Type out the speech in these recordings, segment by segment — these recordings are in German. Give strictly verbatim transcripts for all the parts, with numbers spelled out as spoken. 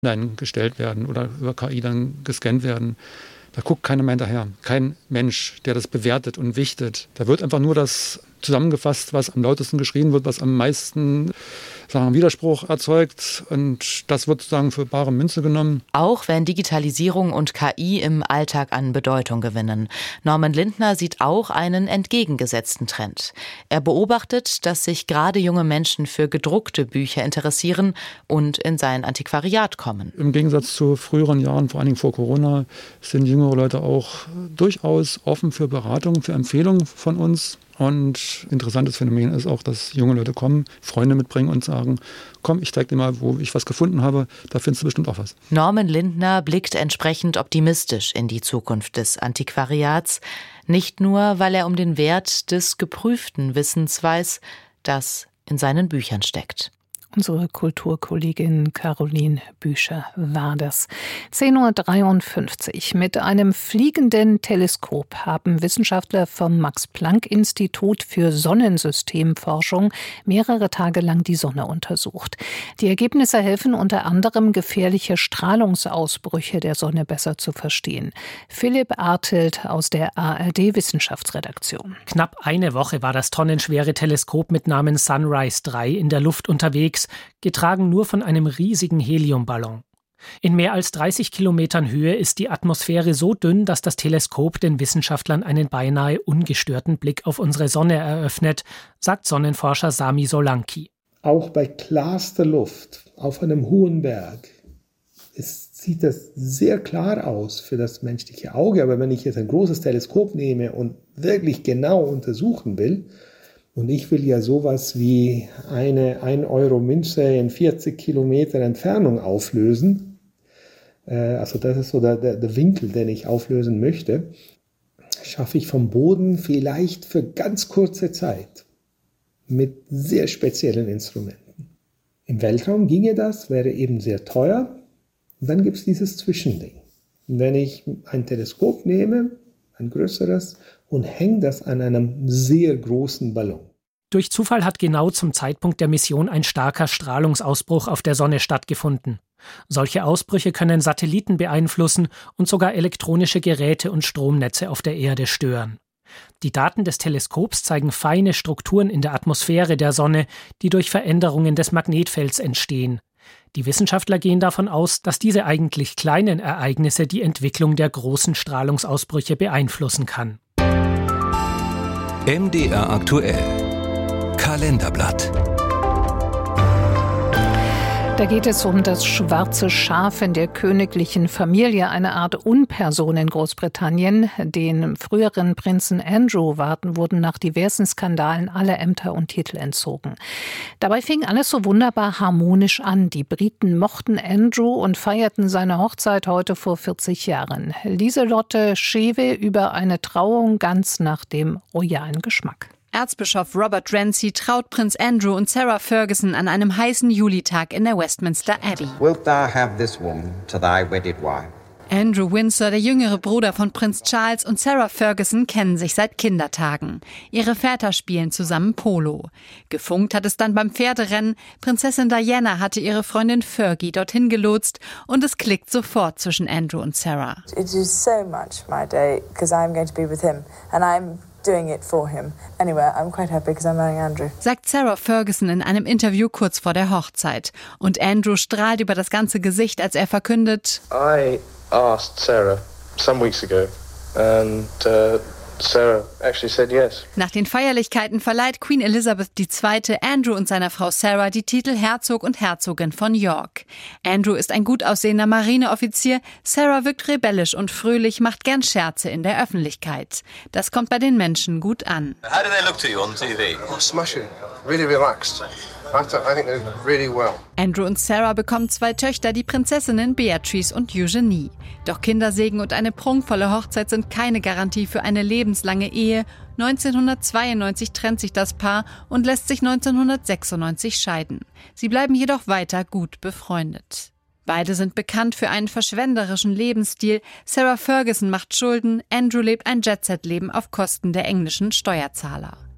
dann gestellt werden oder über K I dann gescannt werden. Da guckt keiner mehr hinterher. Kein Mensch, der das bewertet und wichtet. Da wird einfach nur das zusammengefasst, was am lautesten geschrien wird, was am meisten sagen, Widerspruch erzeugt. Und das wird sozusagen für bare Münze genommen. Auch wenn Digitalisierung und K I im Alltag an Bedeutung gewinnen. Norman Lindner sieht auch einen entgegengesetzten Trend. Er beobachtet, dass sich gerade junge Menschen für gedruckte Bücher interessieren und in sein Antiquariat kommen. Im Gegensatz zu früheren Jahren, vor allen Dingen vor Corona, sind jüngere Leute auch durchaus offen für Beratung, für Empfehlungen von uns. Und interessantes Phänomen ist auch, dass junge Leute kommen, Freunde mitbringen und sagen, komm, ich zeig dir mal, wo ich was gefunden habe, da findest du bestimmt auch was. Norman Lindner blickt entsprechend optimistisch in die Zukunft des Antiquariats. Nicht nur, weil er um den Wert des geprüften Wissens weiß, das in seinen Büchern steckt. Unsere Kulturkollegin Caroline Büscher war das. zehn Uhr dreiundfünfzig. Mit einem fliegenden Teleskop haben Wissenschaftler vom Max-Planck-Institut für Sonnensystemforschung mehrere Tage lang die Sonne untersucht. Die Ergebnisse helfen unter anderem, gefährliche Strahlungsausbrüche der Sonne besser zu verstehen. Philipp Artelt aus der A R D-Wissenschaftsredaktion. Knapp eine Woche war das tonnenschwere Teleskop mit Namen Sunrise drei in der Luft unterwegs, getragen nur von einem riesigen Heliumballon. In mehr als dreißig Kilometern Höhe ist die Atmosphäre so dünn, dass das Teleskop den Wissenschaftlern einen beinahe ungestörten Blick auf unsere Sonne eröffnet, sagt Sonnenforscher Sami Solanki. Auch bei klarster Luft auf einem hohen Berg es sieht das sehr klar aus für das menschliche Auge, aber wenn ich jetzt ein großes Teleskop nehme und wirklich genau untersuchen will, und ich will ja sowas wie eine ein Euro Münze in vierzig Kilometer Entfernung auflösen. Äh, also das ist so der, der, der Winkel, den ich auflösen möchte. Schaffe ich vom Boden vielleicht für ganz kurze Zeit mit sehr speziellen Instrumenten. Im Weltraum ginge das, wäre eben sehr teuer. Und dann gibt es dieses Zwischending. Wenn ich ein Teleskop nehme, ein größeres, und hängt das an einem sehr großen Ballon. Durch Zufall hat genau zum Zeitpunkt der Mission ein starker Strahlungsausbruch auf der Sonne stattgefunden. Solche Ausbrüche können Satelliten beeinflussen und sogar elektronische Geräte und Stromnetze auf der Erde stören. Die Daten des Teleskops zeigen feine Strukturen in der Atmosphäre der Sonne, die durch Veränderungen des Magnetfelds entstehen. Die Wissenschaftler gehen davon aus, dass diese eigentlich kleinen Ereignisse die Entwicklung der großen Strahlungsausbrüche beeinflussen kann. M D R aktuell. Kalenderblatt. Da geht es um das schwarze Schaf in der königlichen Familie, eine Art Unperson in Großbritannien. Den früheren Prinzen Andrew warten wurden nach diversen Skandalen alle Ämter und Titel entzogen. Dabei fing alles so wunderbar harmonisch an. Die Briten mochten Andrew und feierten seine Hochzeit heute vor vierzig Jahren. Lieselotte Schewe über eine Trauung ganz nach dem royalen Geschmack. Erzbischof Robert Renzi traut Prinz Andrew und Sarah Ferguson an einem heißen Julitag in der Westminster Abbey. Wilt thou have this woman to thy wedded wife? Andrew Windsor, der jüngere Bruder von Prinz Charles, und Sarah Ferguson kennen sich seit Kindertagen. Ihre Väter spielen zusammen Polo. Gefunkt hat es dann beim Pferderennen. Prinzessin Diana hatte ihre Freundin Fergie dorthin gelotst und es klickt sofort zwischen Andrew und Sarah. It is so much my day because I'm going to be with him and I'm doing it for him. Anyway, I'm quite happy because I'm marrying Andrew. Sagt Sarah Ferguson in einem Interview kurz vor der Hochzeit. Und Andrew strahlt über das ganze Gesicht, als er verkündet: I asked Sarah some weeks ago and uh, Sarah actually said yes. Nach den Feierlichkeiten verleiht Queen Elizabeth die Zweite Andrew und seiner Frau Sarah die Titel Herzog und Herzogin von York. Andrew ist ein gut aussehender Marineoffizier, Sarah wirkt rebellisch und fröhlich, macht gern Scherze in der Öffentlichkeit. Das kommt bei den Menschen gut an. How do they look to you on T V? Oh, smashing. Really relaxed. I think they're really well. Andrew und Sarah bekommen zwei Töchter, die Prinzessinnen Beatrice und Eugenie. Doch Kindersegen und eine prunkvolle Hochzeit sind keine Garantie für eine lebenslange Ehe. neunzehnhundertzweiundneunzig trennt sich das Paar und lässt sich neunzehnhundertsechsundneunzig scheiden. Sie bleiben jedoch weiter gut befreundet. Beide sind bekannt für einen verschwenderischen Lebensstil. Sarah Ferguson macht Schulden, Andrew lebt ein Jet-Set-Leben auf Kosten der englischen Steuerzahler.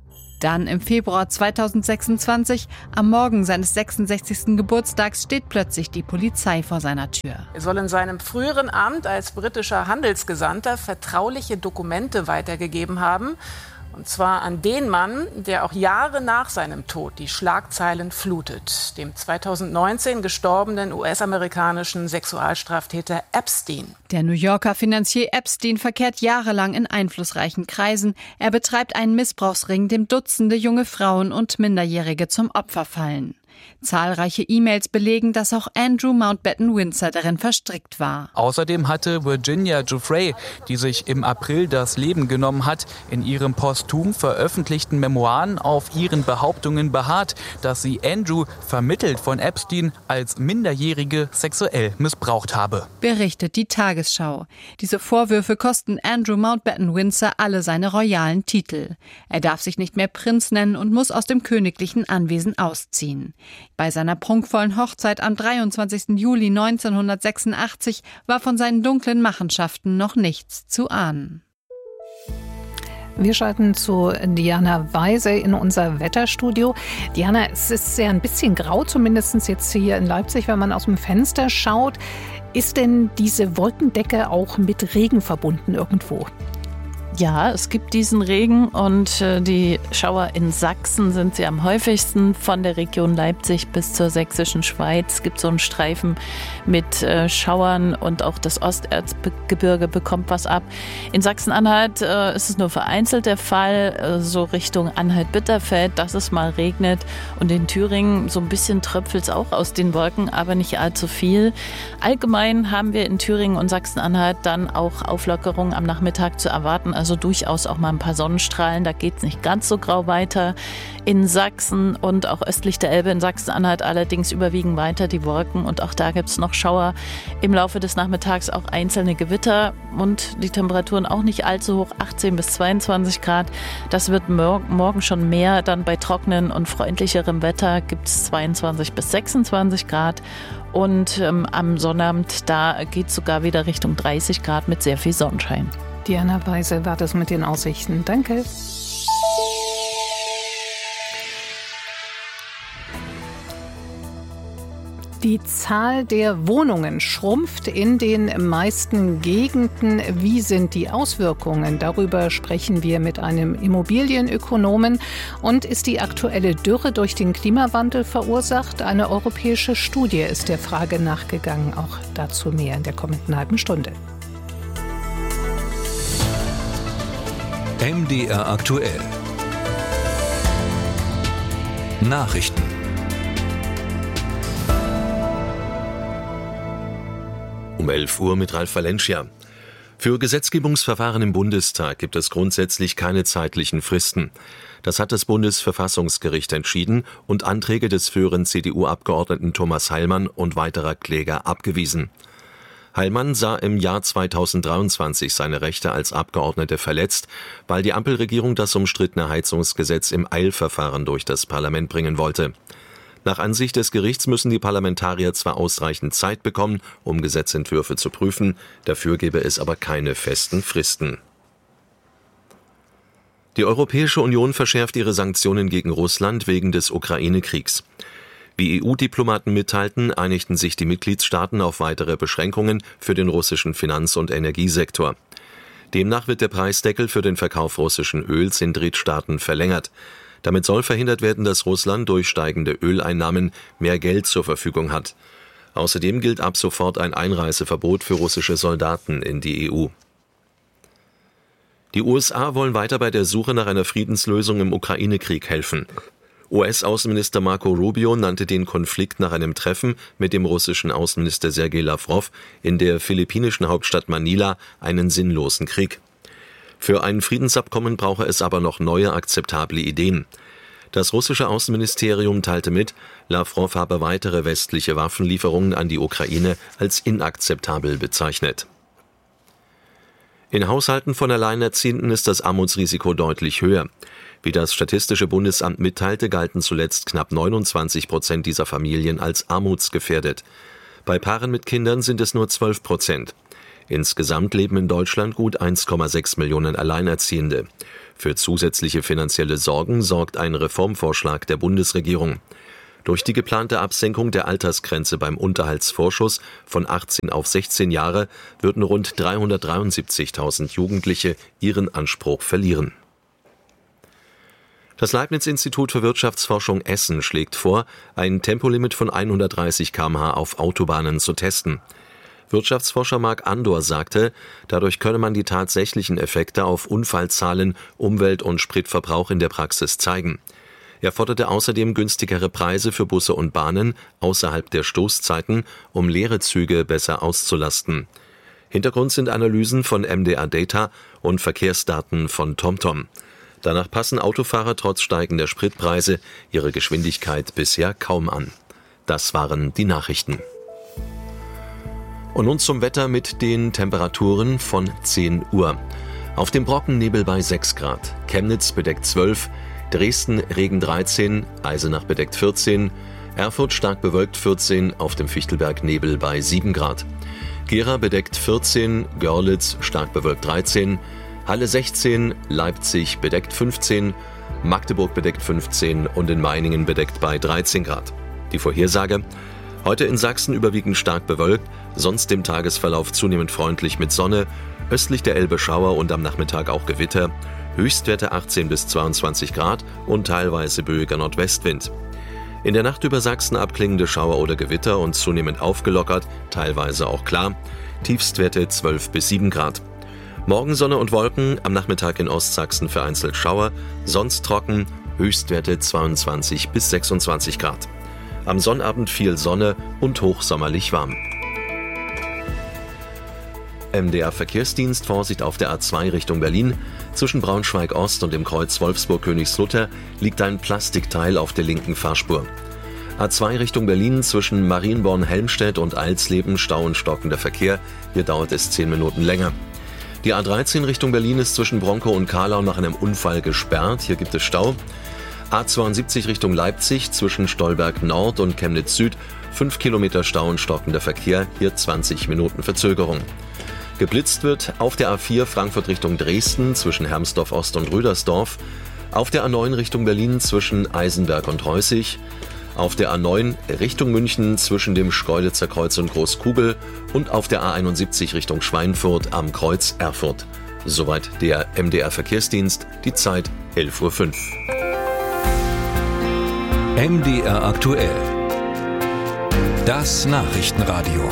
Dann im Februar zweitausendsechsundzwanzig, am Morgen seines sechsundsechzigsten Geburtstags, steht plötzlich die Polizei vor seiner Tür. Er soll in seinem früheren Amt als britischer Handelsgesandter vertrauliche Dokumente weitergegeben haben. Und zwar an den Mann, der auch Jahre nach seinem Tod die Schlagzeilen flutet, dem zweitausendneunzehn gestorbenen U S-amerikanischen Sexualstraftäter Epstein. Der New Yorker Finanzier Epstein verkehrt jahrelang in einflussreichen Kreisen. Er betreibt einen Missbrauchsring, dem Dutzende junge Frauen und Minderjährige zum Opfer fallen. Zahlreiche E-Mails belegen, dass auch Andrew Mountbatten-Windsor darin verstrickt war. Außerdem hatte Virginia Giuffre, die sich im April das Leben genommen hat, in ihren posthum veröffentlichten Memoiren auf ihren Behauptungen beharrt, dass sie Andrew, vermittelt von Epstein, als Minderjährige sexuell missbraucht habe. Berichtet die Tagesschau. Diese Vorwürfe kosten Andrew Mountbatten-Windsor alle seine royalen Titel. Er darf sich nicht mehr Prinz nennen und muss aus dem königlichen Anwesen ausziehen. Bei seiner prunkvollen Hochzeit am dreiundzwanzigsten Juli neunzehnhundertsechsundachtzig war von seinen dunklen Machenschaften noch nichts zu ahnen. Wir schalten zu Diana Weise in unser Wetterstudio. Diana, es ist ja ein bisschen grau, zumindest jetzt hier in Leipzig, wenn man aus dem Fenster schaut. Ist denn diese Wolkendecke auch mit Regen verbunden irgendwo? Ja, es gibt diesen Regen und äh, die Schauer in Sachsen sind sie am häufigsten. Von der Region Leipzig bis zur sächsischen Schweiz gibt es so einen Streifen mit äh, Schauern und auch das Osterzgebirge bekommt was ab. In Sachsen-Anhalt äh, ist es nur vereinzelt der Fall, äh, so Richtung Anhalt-Bitterfeld, dass es mal regnet. Und in Thüringen so ein bisschen tröpfelt es auch aus den Wolken, aber nicht allzu viel. Allgemein haben wir in Thüringen und Sachsen-Anhalt dann auch Auflockerungen am Nachmittag zu erwarten. Also durchaus auch mal ein paar Sonnenstrahlen, da geht es nicht ganz so grau weiter. In Sachsen und auch östlich der Elbe in Sachsen-Anhalt allerdings überwiegen weiter die Wolken und auch da gibt es noch Schauer. Im Laufe des Nachmittags auch einzelne Gewitter und die Temperaturen auch nicht allzu hoch, achtzehn bis zweiundzwanzig Grad. Das wird morgen schon mehr, dann bei trockenem und freundlicherem Wetter gibt es zweiundzwanzig bis sechsundzwanzig Grad. Und ähm, am Sonnabend, da geht es sogar wieder Richtung dreißig Grad mit sehr viel Sonnenschein. Diana Weise war das mit den Aussichten. Danke. Die Zahl der Wohnungen schrumpft in den meisten Gegenden. Wie sind die Auswirkungen? Darüber sprechen wir mit einem Immobilienökonomen. Und ist die aktuelle Dürre durch den Klimawandel verursacht? Eine europäische Studie ist der Frage nachgegangen. Auch dazu mehr in der kommenden halben Stunde. M D R aktuell. Nachrichten. Um elf Uhr mit Ralf Valencia. Für Gesetzgebungsverfahren im Bundestag gibt es grundsätzlich keine zeitlichen Fristen. Das hat das Bundesverfassungsgericht entschieden und Anträge des früheren C D U-Abgeordneten Thomas Heilmann und weiterer Kläger abgewiesen. Heilmann sah im Jahr zweitausenddreiundzwanzig seine Rechte als Abgeordnete verletzt, weil die Ampelregierung das umstrittene Heizungsgesetz im Eilverfahren durch das Parlament bringen wollte. Nach Ansicht des Gerichts müssen die Parlamentarier zwar ausreichend Zeit bekommen, um Gesetzentwürfe zu prüfen, dafür gebe es aber keine festen Fristen. Die Europäische Union verschärft ihre Sanktionen gegen Russland wegen des Ukraine-Kriegs. Wie E U-Diplomaten mitteilten, einigten sich die Mitgliedstaaten auf weitere Beschränkungen für den russischen Finanz- und Energiesektor. Demnach wird der Preisdeckel für den Verkauf russischen Öls in Drittstaaten verlängert. Damit soll verhindert werden, dass Russland durch steigende Öleinnahmen mehr Geld zur Verfügung hat. Außerdem gilt ab sofort ein Einreiseverbot für russische Soldaten in die E U. Die U S A wollen weiter bei der Suche nach einer Friedenslösung im Ukraine-Krieg helfen. U S-Außenminister Marco Rubio nannte den Konflikt nach einem Treffen mit dem russischen Außenminister Sergei Lavrov in der philippinischen Hauptstadt Manila einen sinnlosen Krieg. Für ein Friedensabkommen brauche es aber noch neue akzeptable Ideen. Das russische Außenministerium teilte mit, Lavrov habe weitere westliche Waffenlieferungen an die Ukraine als inakzeptabel bezeichnet. In Haushalten von Alleinerziehenden ist das Armutsrisiko deutlich höher. Wie das Statistische Bundesamt mitteilte, galten zuletzt knapp neunundzwanzig Prozent dieser Familien als armutsgefährdet. Bei Paaren mit Kindern sind es nur zwölf Prozent. Insgesamt leben in Deutschland gut eins Komma sechs Millionen Alleinerziehende. Für zusätzliche finanzielle Sorgen sorgt ein Reformvorschlag der Bundesregierung. Durch die geplante Absenkung der Altersgrenze beim Unterhaltsvorschuss von achtzehn auf sechzehn Jahre würden rund dreihundertdreiundsiebzigtausend Jugendliche ihren Anspruch verlieren. Das Leibniz-Institut für Wirtschaftsforschung Essen schlägt vor, ein Tempolimit von hundertdreißig Kilometer pro Stunde auf Autobahnen zu testen. Wirtschaftsforscher Marc Andor sagte, dadurch könne man die tatsächlichen Effekte auf Unfallzahlen, Umwelt- und Spritverbrauch in der Praxis zeigen. Er forderte außerdem günstigere Preise für Busse und Bahnen außerhalb der Stoßzeiten, um leere Züge besser auszulasten. Hintergrund sind Analysen von M D R Data und Verkehrsdaten von TomTom. Danach passen Autofahrer trotz steigender Spritpreise ihre Geschwindigkeit bisher kaum an. Das waren die Nachrichten. Und nun zum Wetter mit den Temperaturen von zehn Uhr. Auf dem Brocken Nebel bei sechs Grad, Chemnitz bedeckt zwölf, Dresden Regen dreizehn, Eisenach bedeckt vierzehn, Erfurt stark bewölkt vierzehn, auf dem Fichtelberg Nebel bei sieben Grad. Gera bedeckt vierzehn, Görlitz stark bewölkt dreizehn, Halle sechzehn, Leipzig bedeckt fünfzehn, Magdeburg bedeckt fünfzehn und in Meiningen bedeckt bei dreizehn Grad. Die Vorhersage: Heute in Sachsen überwiegend stark bewölkt, sonst im Tagesverlauf zunehmend freundlich mit Sonne, östlich der Elbe Schauer und am Nachmittag auch Gewitter, Höchstwerte achtzehn bis zweiundzwanzig Grad und teilweise böiger Nordwestwind. In der Nacht über Sachsen abklingende Schauer oder Gewitter und zunehmend aufgelockert, teilweise auch klar, Tiefstwerte zwölf bis sieben Grad. Morgen Sonne und Wolken, am Nachmittag in Ostsachsen vereinzelt Schauer, sonst trocken, Höchstwerte zweiundzwanzig bis sechsundzwanzig Grad. Am Sonnabend viel Sonne und hochsommerlich warm. M D R Verkehrsdienst: Vorsicht auf der A zwei Richtung Berlin. Zwischen Braunschweig-Ost und dem Kreuz Wolfsburg-Königslutter liegt ein Plastikteil auf der linken Fahrspur. A zwei Richtung Berlin zwischen Marienborn-Helmstedt und Alsleben Stau und stockender Verkehr. Hier dauert es zehn Minuten länger. Die A dreizehn Richtung Berlin ist zwischen Bronkow und Kahlau nach einem Unfall gesperrt. Hier gibt es Stau. A zweiundsiebzig Richtung Leipzig zwischen Stolberg Nord und Chemnitz Süd. fünf Kilometer Stau und stockender Verkehr. Hier zwanzig Minuten Verzögerung. Geblitzt wird auf der A vier Frankfurt Richtung Dresden zwischen Hermsdorf Ost und Rüdersdorf. Auf der A neun Richtung Berlin zwischen Eisenberg und Reußig. Auf der A neun Richtung München zwischen dem Schkeuditzer Kreuz und Großkugel und auf der A einundsiebzig Richtung Schweinfurt am Kreuz Erfurt. Soweit der M D R Verkehrsdienst, die Zeit elf Uhr fünf. M D R aktuell. Das Nachrichtenradio.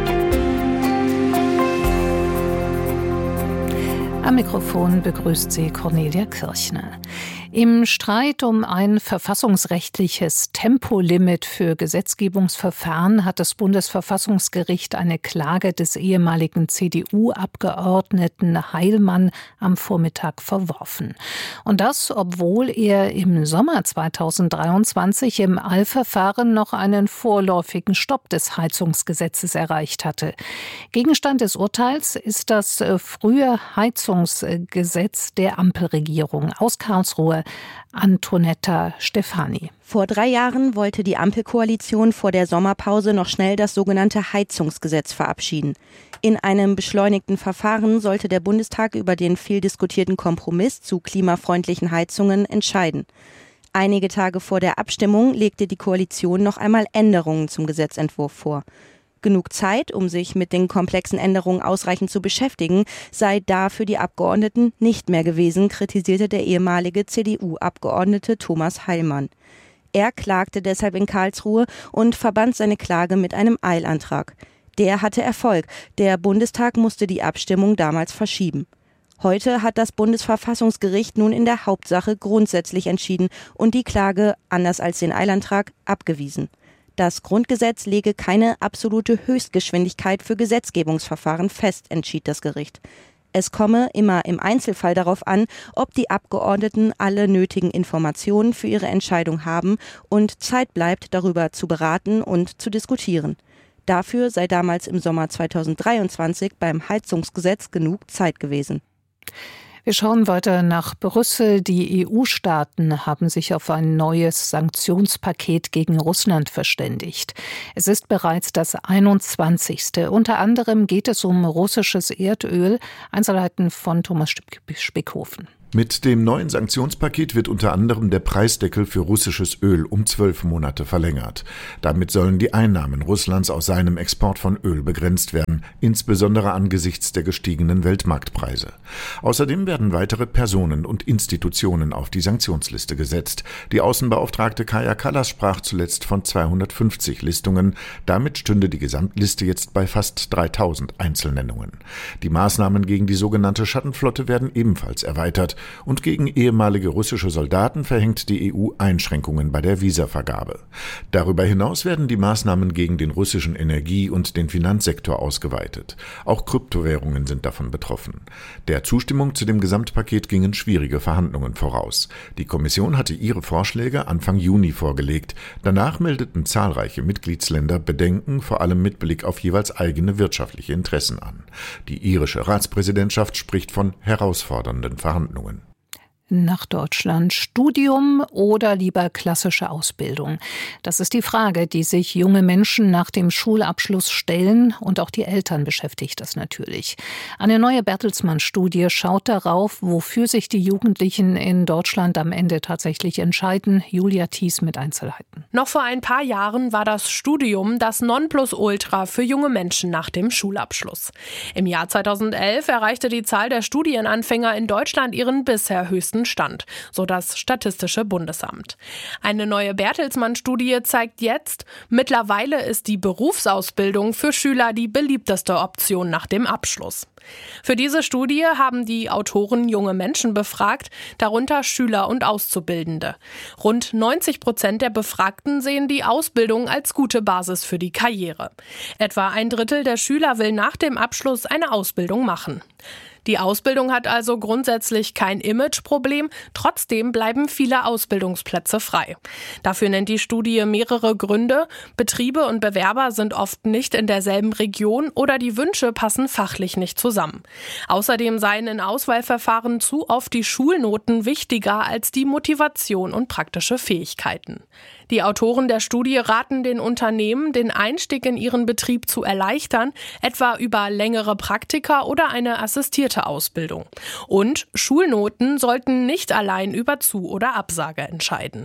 Am Mikrofon begrüßt sie Cornelia Kirchner. Im Streit um ein verfassungsrechtliches Tempolimit für Gesetzgebungsverfahren hat das Bundesverfassungsgericht eine Klage des ehemaligen C D U-Abgeordneten Heilmann am Vormittag verworfen. Und das, obwohl er im Sommer zweitausenddreiundzwanzig im Eilverfahren noch einen vorläufigen Stopp des Heizungsgesetzes erreicht hatte. Gegenstand des Urteils ist das frühe Heizungsgesetz der Ampelregierung. Aus Karlsruhe Antonetta Stefani. Vor drei Jahren wollte die Ampelkoalition vor der Sommerpause noch schnell das sogenannte Heizungsgesetz verabschieden. In einem beschleunigten Verfahren sollte der Bundestag über den viel diskutierten Kompromiss zu klimafreundlichen Heizungen entscheiden. Einige Tage vor der Abstimmung legte die Koalition noch einmal Änderungen zum Gesetzentwurf vor. Genug Zeit, um sich mit den komplexen Änderungen ausreichend zu beschäftigen, sei da für die Abgeordneten nicht mehr gewesen, kritisierte der ehemalige C D U-Abgeordnete Thomas Heilmann. Er klagte deshalb in Karlsruhe und verband seine Klage mit einem Eilantrag. Der hatte Erfolg. Der Bundestag musste die Abstimmung damals verschieben. Heute hat das Bundesverfassungsgericht nun in der Hauptsache grundsätzlich entschieden und die Klage, anders als den Eilantrag, abgewiesen. Das Grundgesetz lege keine absolute Höchstgeschwindigkeit für Gesetzgebungsverfahren fest, entschied das Gericht. Es komme immer im Einzelfall darauf an, ob die Abgeordneten alle nötigen Informationen für ihre Entscheidung haben und Zeit bleibt, darüber zu beraten und zu diskutieren. Dafür sei damals im Sommer zweitausenddreiundzwanzig beim Heizungsgesetz genug Zeit gewesen. Wir schauen weiter nach Brüssel. Die E U-Staaten haben sich auf ein neues Sanktionspaket gegen Russland verständigt. Es ist bereits das einundzwanzigste. Unter anderem geht es um russisches Erdöl. Einzelheiten von Thomas Spickhofen. Mit dem neuen Sanktionspaket wird unter anderem der Preisdeckel für russisches Öl um zwölf Monate verlängert. Damit sollen die Einnahmen Russlands aus seinem Export von Öl begrenzt werden, insbesondere angesichts der gestiegenen Weltmarktpreise. Außerdem werden weitere Personen und Institutionen auf die Sanktionsliste gesetzt. Die Außenbeauftragte Kaja Kallas sprach zuletzt von zweihundertfünfzig Listungen. Damit stünde die Gesamtliste jetzt bei fast dreitausend Einzelnennungen. Die Maßnahmen gegen die sogenannte Schattenflotte werden ebenfalls erweitert. Und gegen ehemalige russische Soldaten verhängt die E U Einschränkungen bei der Visavergabe. Darüber hinaus werden die Maßnahmen gegen den russischen Energie- und den Finanzsektor ausgeweitet. Auch Kryptowährungen sind davon betroffen. Der Zustimmung zu dem Gesamtpaket gingen schwierige Verhandlungen voraus. Die Kommission hatte ihre Vorschläge Anfang Juni vorgelegt. Danach meldeten zahlreiche Mitgliedsländer Bedenken, vor allem mit Blick auf jeweils eigene wirtschaftliche Interessen an. Die irische Ratspräsidentschaft spricht von herausfordernden Verhandlungen. Nach Deutschland Studium oder lieber klassische Ausbildung? Das ist die Frage, die sich junge Menschen nach dem Schulabschluss stellen, und auch die Eltern beschäftigt das natürlich. Eine neue Bertelsmann-Studie schaut darauf, wofür sich die Jugendlichen in Deutschland am Ende tatsächlich entscheiden. Julia Thies mit Einzelheiten. Noch vor ein paar Jahren war das Studium das Nonplusultra für junge Menschen nach dem Schulabschluss. Im Jahr zweitausendelf erreichte die Zahl der Studienanfänger in Deutschland ihren bisher höchsten Stand, so das Statistische Bundesamt. Eine neue Bertelsmann-Studie zeigt jetzt, mittlerweile ist die Berufsausbildung für Schüler die beliebteste Option nach dem Abschluss. Für diese Studie haben die Autoren junge Menschen befragt, darunter Schüler und Auszubildende. Rund neunzig Prozent der Befragten sehen die Ausbildung als gute Basis für die Karriere. Etwa ein Drittel der Schüler will nach dem Abschluss eine Ausbildung machen. Die Ausbildung hat also grundsätzlich kein Imageproblem, trotzdem bleiben viele Ausbildungsplätze frei. Dafür nennt die Studie mehrere Gründe. Betriebe und Bewerber sind oft nicht in derselben Region oder die Wünsche passen fachlich nicht zusammen. Außerdem seien in Auswahlverfahren zu oft die Schulnoten wichtiger als die Motivation und praktische Fähigkeiten. Die Autoren der Studie raten den Unternehmen, den Einstieg in ihren Betrieb zu erleichtern, etwa über längere Praktika oder eine assistierte Ausbildung. Und Schulnoten sollten nicht allein über Zu- oder Absage entscheiden.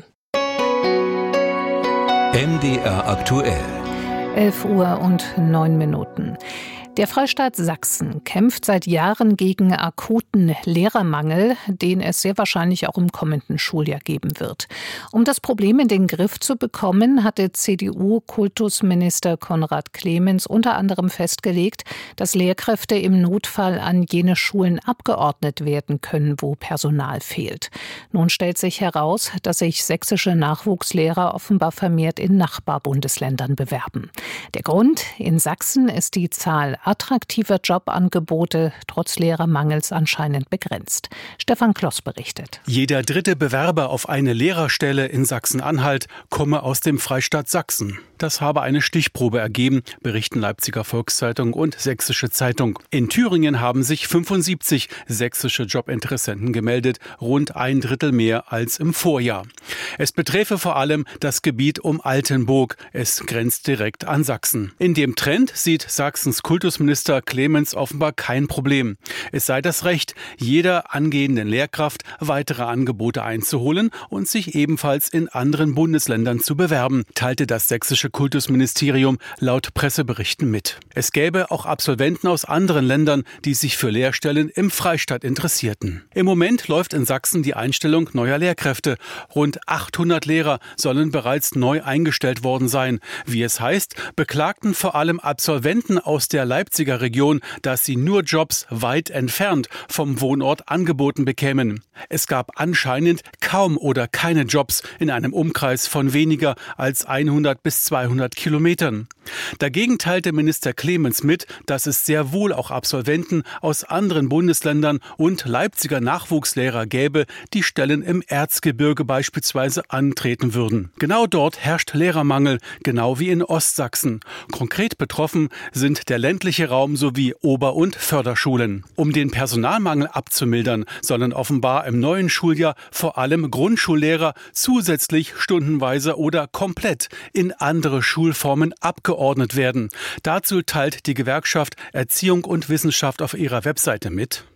M D R aktuell. elf Uhr und neun Minuten. Der Freistaat Sachsen kämpft seit Jahren gegen akuten Lehrermangel, den es sehr wahrscheinlich auch im kommenden Schuljahr geben wird. Um das Problem in den Griff zu bekommen, hatte C D U-Kultusminister Konrad Clemens unter anderem festgelegt, dass Lehrkräfte im Notfall an jene Schulen abgeordnet werden können, wo Personal fehlt. Nun stellt sich heraus, dass sich sächsische Nachwuchslehrer offenbar vermehrt in Nachbarbundesländern bewerben. Der Grund: in Sachsen ist die Zahl attraktiver Jobangebote trotz Lehrermangels anscheinend begrenzt. Stefan Kloss berichtet. Jeder dritte Bewerber auf eine Lehrerstelle in Sachsen-Anhalt komme aus dem Freistaat Sachsen. Das habe eine Stichprobe ergeben, berichten Leipziger Volkszeitung und Sächsische Zeitung. In Thüringen haben sich fünfundsiebzig sächsische Jobinteressenten gemeldet, rund ein Drittel mehr als im Vorjahr. Es beträfe vor allem das Gebiet um Altenburg. Es grenzt direkt an Sachsen. In dem Trend sieht Sachsens Kultusminister Clemens offenbar kein Problem. Es sei das Recht jeder angehenden Lehrkraft, weitere Angebote einzuholen und sich ebenfalls in anderen Bundesländern zu bewerben, teilte das sächsische Kultusministerium laut Presseberichten mit. Es gäbe auch Absolventen aus anderen Ländern, die sich für Lehrstellen im Freistaat interessierten. Im Moment läuft in Sachsen die Einstellung neuer Lehrkräfte. Rund achthundert Lehrer sollen bereits neu eingestellt worden sein. Wie es heißt, beklagten vor allem Absolventen aus der Leipziger Region, dass sie nur Jobs weit entfernt vom Wohnort angeboten bekämen. Es gab anscheinend kaum oder keine Jobs in einem Umkreis von weniger als hundert bis zweihundert Kilometern. Dagegen teilte Minister Clemens mit, dass es sehr wohl auch Absolventen aus anderen Bundesländern und Leipziger Nachwuchslehrer gäbe, die Stellen im Erzgebirge beispielsweise antreten würden. Genau dort herrscht Lehrermangel, genau wie in Ostsachsen. Konkret betroffen sind der ländliche Raum sowie Ober- und Förderschulen. Um den Personalmangel abzumildern, sollen offenbar im neuen Schuljahr vor allem Grundschullehrer zusätzlich stundenweise oder komplett in andere Schulformen abgeordnet werden. Dazu teilt die Gewerkschaft Erziehung und Wissenschaft auf ihrer Webseite mit: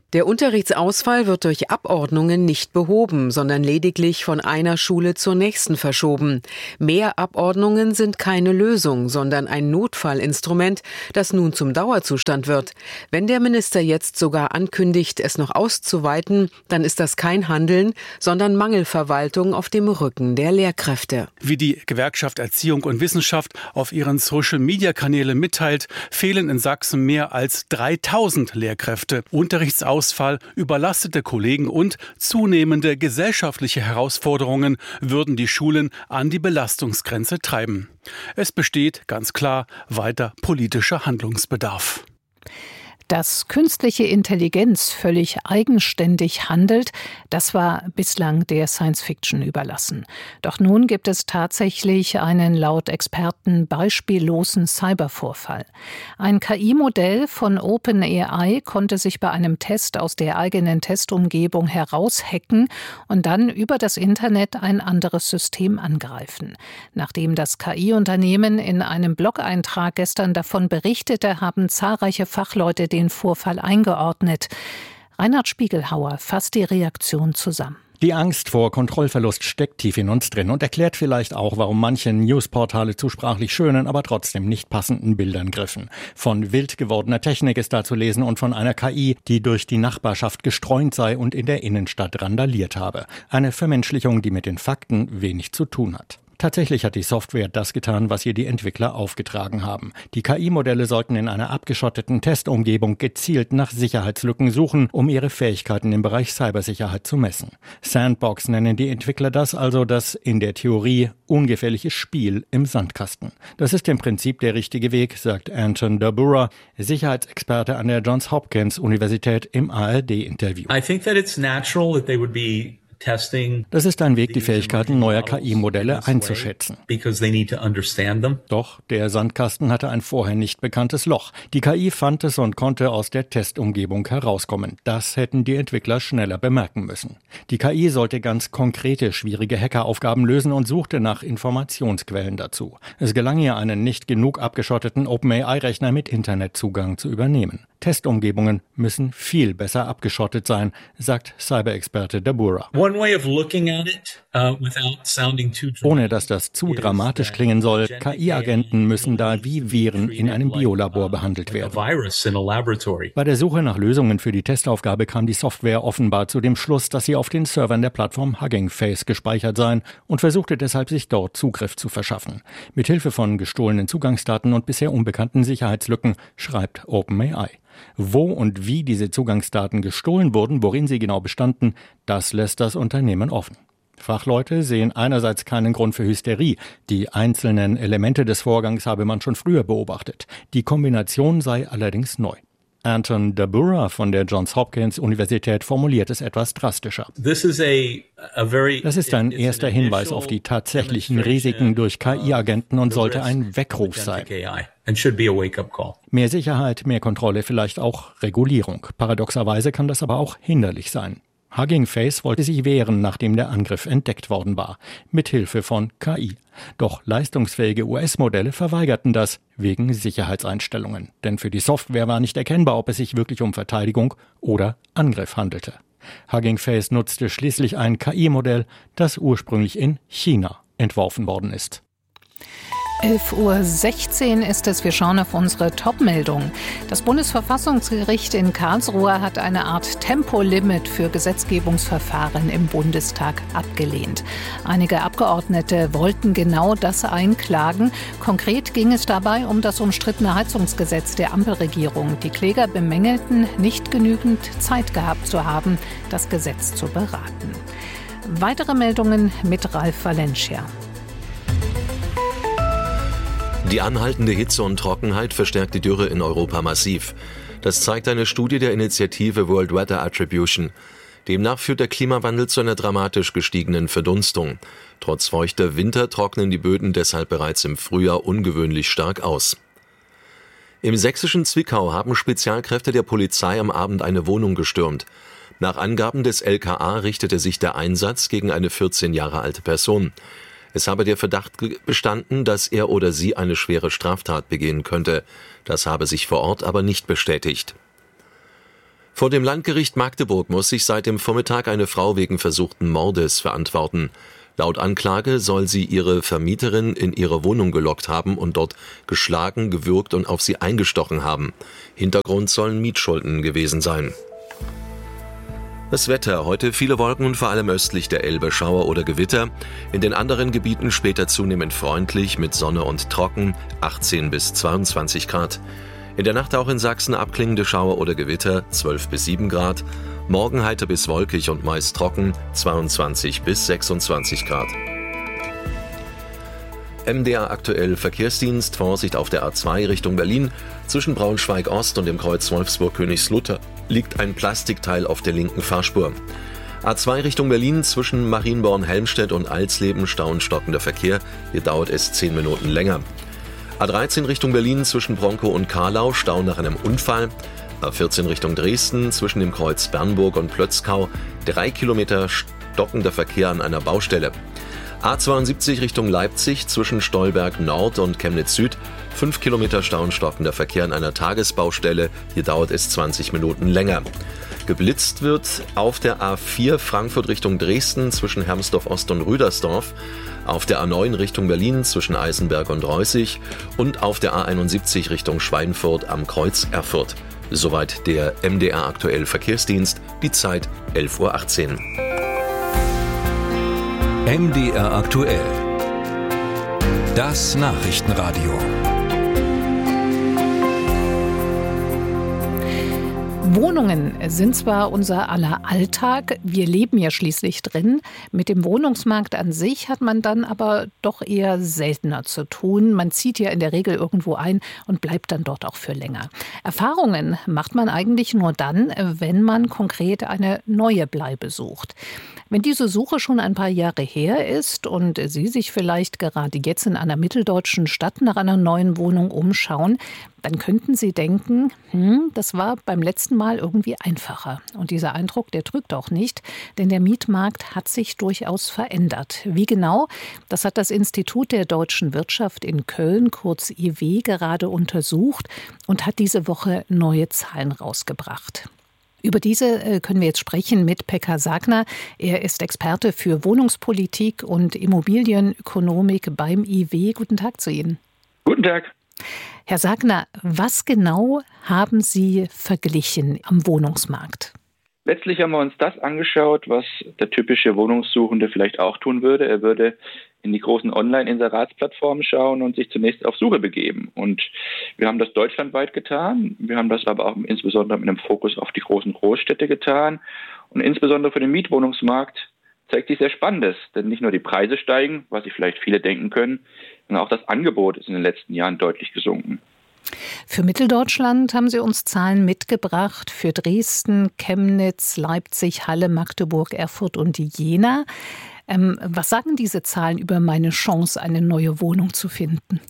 Der Unterrichtsausfall wird durch Abordnungen nicht behoben, sondern lediglich von einer Schule zur nächsten verschoben. Mehr Abordnungen sind keine Lösung, sondern ein Notfallinstrument, das nun zum Dauerzustand wird. Wenn der Minister jetzt sogar ankündigt, es noch auszuweiten, dann ist das kein Handeln, sondern Mangelverwaltung auf dem Rücken der Lehrkräfte. Wie die Gewerkschaft Erziehung und Wissenschaft auf ihren Social-Media-Kanälen mitteilt, fehlen in Sachsen mehr als dreitausend Lehrkräfte. Unterrichtsausfall Ausfall, überlastete Kollegen und zunehmende gesellschaftliche Herausforderungen würden die Schulen an die Belastungsgrenze treiben. Es besteht ganz klar weiter politischer Handlungsbedarf. Dass künstliche Intelligenz völlig eigenständig handelt, das war bislang der Science-Fiction überlassen. Doch nun gibt es tatsächlich einen laut Experten beispiellosen Cybervorfall. Ein K I-Modell von OpenAI konnte sich bei einem Test aus der eigenen Testumgebung heraushacken und dann über das Internet ein anderes System angreifen. Nachdem das K I-Unternehmen in einem Blog-Eintrag gestern davon berichtete, haben zahlreiche Fachleute den den Vorfall eingeordnet. Reinhard Spiegelhauer fasst die Reaktion zusammen. Die Angst vor Kontrollverlust steckt tief in uns drin und erklärt vielleicht auch, warum manche Newsportale zu sprachlich schönen, aber trotzdem nicht passenden Bildern griffen. Von wild gewordener Technik ist da zu lesen und von einer K I, die durch die Nachbarschaft gestreunt sei und in der Innenstadt randaliert habe. Eine Vermenschlichung, die mit den Fakten wenig zu tun hat. Tatsächlich hat die Software das getan, was ihr die Entwickler aufgetragen haben. Die K I-Modelle sollten in einer abgeschotteten Testumgebung gezielt nach Sicherheitslücken suchen, um ihre Fähigkeiten im Bereich Cybersicherheit zu messen. Sandbox nennen die Entwickler das, also das in der Theorie ungefährliche Spiel im Sandkasten. Das ist im Prinzip der richtige Weg, sagt Anton Dabura, Sicherheitsexperte an der Johns Hopkins Universität im A R D-Interview. I think that it's natural that they would be Das ist ein Weg, die Fähigkeiten neuer K I-Modelle einzuschätzen. Doch der Sandkasten hatte ein vorher nicht bekanntes Loch. Die K I fand es und konnte aus der Testumgebung herauskommen. Das hätten die Entwickler schneller bemerken müssen. Die K I sollte ganz konkrete, schwierige Hackeraufgaben lösen und suchte nach Informationsquellen dazu. Es gelang ihr, einen nicht genug abgeschotteten OpenAI-Rechner mit Internetzugang zu übernehmen. Testumgebungen müssen viel besser abgeschottet sein, sagt Cyberexperte Dabura. Ohne dass das zu dramatisch klingen soll, K I-Agenten müssen da wie Viren in einem Biolabor behandelt werden. Bei der Suche nach Lösungen für die Testaufgabe kam die Software offenbar zu dem Schluss, dass sie auf den Servern der Plattform Hugging Face gespeichert seien und versuchte deshalb, sich dort Zugriff zu verschaffen. Mithilfe von gestohlenen Zugangsdaten und bisher unbekannten Sicherheitslücken, schreibt OpenAI. Wo und wie diese Zugangsdaten gestohlen wurden, worin sie genau bestanden, das lässt das Unternehmen offen. Fachleute sehen einerseits keinen Grund für Hysterie. Die einzelnen Elemente des Vorgangs habe man schon früher beobachtet. Die Kombination sei allerdings neu. Anton Dabura von der Johns Hopkins Universität formuliert es etwas drastischer. Das ist ein erster Hinweis auf die tatsächlichen Risiken durch K I-Agenten und sollte ein Weckruf sein. Mehr Sicherheit, mehr Kontrolle, vielleicht auch Regulierung. Paradoxerweise kann das aber auch hinderlich sein. Hugging Face wollte sich wehren, nachdem der Angriff entdeckt worden war, mithilfe von K I. Doch leistungsfähige U S-Modelle verweigerten das wegen Sicherheitseinstellungen. Denn für die Software war nicht erkennbar, ob es sich wirklich um Verteidigung oder Angriff handelte. Hugging Face nutzte schließlich ein K I-Modell, das ursprünglich in China entworfen worden ist. elf Uhr sechzehn ist es. Wir schauen auf unsere Top-Meldung. Das Bundesverfassungsgericht in Karlsruhe hat eine Art Tempolimit für Gesetzgebungsverfahren im Bundestag abgelehnt. Einige Abgeordnete wollten genau das einklagen. Konkret ging es dabei um das umstrittene Heizungsgesetz der Ampelregierung. Die Kläger bemängelten, nicht genügend Zeit gehabt zu haben, das Gesetz zu beraten. Weitere Meldungen mit Ralf Valencia. Die anhaltende Hitze und Trockenheit verstärkt die Dürre in Europa massiv. Das zeigt eine Studie der Initiative World Weather Attribution. Demnach führt der Klimawandel zu einer dramatisch gestiegenen Verdunstung. Trotz feuchter Winter trocknen die Böden deshalb bereits im Frühjahr ungewöhnlich stark aus. Im sächsischen Zwickau haben Spezialkräfte der Polizei am Abend eine Wohnung gestürmt. Nach Angaben des L K A richtete sich der Einsatz gegen eine vierzehn Jahre alte Person. Es habe der Verdacht bestanden, dass er oder sie eine schwere Straftat begehen könnte. Das habe sich vor Ort aber nicht bestätigt. Vor dem Landgericht Magdeburg muss sich seit dem Vormittag eine Frau wegen versuchten Mordes verantworten. Laut Anklage soll sie ihre Vermieterin in ihre Wohnung gelockt haben und dort geschlagen, gewürgt und auf sie eingestochen haben. Hintergrund sollen Mietschulden gewesen sein. Das Wetter: Heute viele Wolken und vor allem östlich der Elbe Schauer oder Gewitter. In den anderen Gebieten später zunehmend freundlich mit Sonne und trocken, achtzehn bis zweiundzwanzig Grad. In der Nacht auch in Sachsen abklingende Schauer oder Gewitter, zwölf bis sieben Grad. Morgen heiter bis wolkig und meist trocken, zweiundzwanzig bis sechsundzwanzig Grad. M D R aktuell Verkehrsdienst: Vorsicht auf der A zwei Richtung Berlin. Zwischen Braunschweig Ost und dem Kreuz Wolfsburg-Königslutter liegt ein Plastikteil auf der linken Fahrspur. A zwei Richtung Berlin zwischen Marienborn-Helmstedt und Alsleben stauen stockender Verkehr. Hier dauert es zehn Minuten länger. A dreizehn Richtung Berlin zwischen Bronkow und Karlau Stau nach einem Unfall. A vierzehn Richtung Dresden zwischen dem Kreuz Bernburg und Plötzkau drei Kilometer stockender Verkehr an einer Baustelle. A zweiundsiebzig Richtung Leipzig zwischen Stolberg Nord und Chemnitz Süd fünf Kilometer Stau und stockender Verkehr an einer Tagesbaustelle. Hier dauert es zwanzig Minuten länger. Geblitzt wird auf der A vier Frankfurt Richtung Dresden zwischen Hermsdorf Ost und Rüdersdorf, auf der A neun Richtung Berlin zwischen Eisenberg und Reußig und auf der A einundsiebzig Richtung Schweinfurt am Kreuz Erfurt. Soweit der M D R aktuell Verkehrsdienst, die Zeit elf Uhr achtzehn. M D R aktuell. Das Nachrichtenradio. Wohnungen sind zwar unser aller Alltag, wir leben ja schließlich drin. Mit dem Wohnungsmarkt an sich hat man dann aber doch eher seltener zu tun. Man zieht ja in der Regel irgendwo ein und bleibt dann dort auch für länger. Erfahrungen macht man eigentlich nur dann, wenn man konkret eine neue Bleibe sucht. Wenn diese Suche schon ein paar Jahre her ist und Sie sich vielleicht gerade jetzt in einer mitteldeutschen Stadt nach einer neuen Wohnung umschauen, dann könnten Sie denken, hm, das war beim letzten Mal irgendwie einfacher. Und dieser Eindruck, der trügt auch nicht, denn der Mietmarkt hat sich durchaus verändert. Wie genau? Das hat das Institut der deutschen Wirtschaft in Köln, kurz I W, gerade untersucht und hat diese Woche neue Zahlen rausgebracht. Über diese können wir jetzt sprechen mit Pekka Sagner. Er ist Experte für Wohnungspolitik und Immobilienökonomik beim I W. Guten Tag zu Ihnen. Guten Tag. Herr Sagner, was genau haben Sie verglichen am Wohnungsmarkt? Letztlich haben wir uns das angeschaut, was der typische Wohnungssuchende vielleicht auch tun würde. Er würde in die großen Online-Inseratsplattformen schauen und sich zunächst auf Suche begeben. Und wir haben das deutschlandweit getan. Wir haben das aber auch insbesondere mit einem Fokus auf die großen Großstädte getan. Und insbesondere für den Mietwohnungsmarkt zeigt sich sehr Spannendes. Denn nicht nur die Preise steigen, was sich vielleicht viele denken können, sondern auch das Angebot ist in den letzten Jahren deutlich gesunken. Für Mitteldeutschland haben Sie uns Zahlen mitgebracht. Für Dresden, Chemnitz, Leipzig, Halle, Magdeburg, Erfurt und Jena. Ähm, was sagen diese Zahlen über meine Chance, eine neue Wohnung zu finden?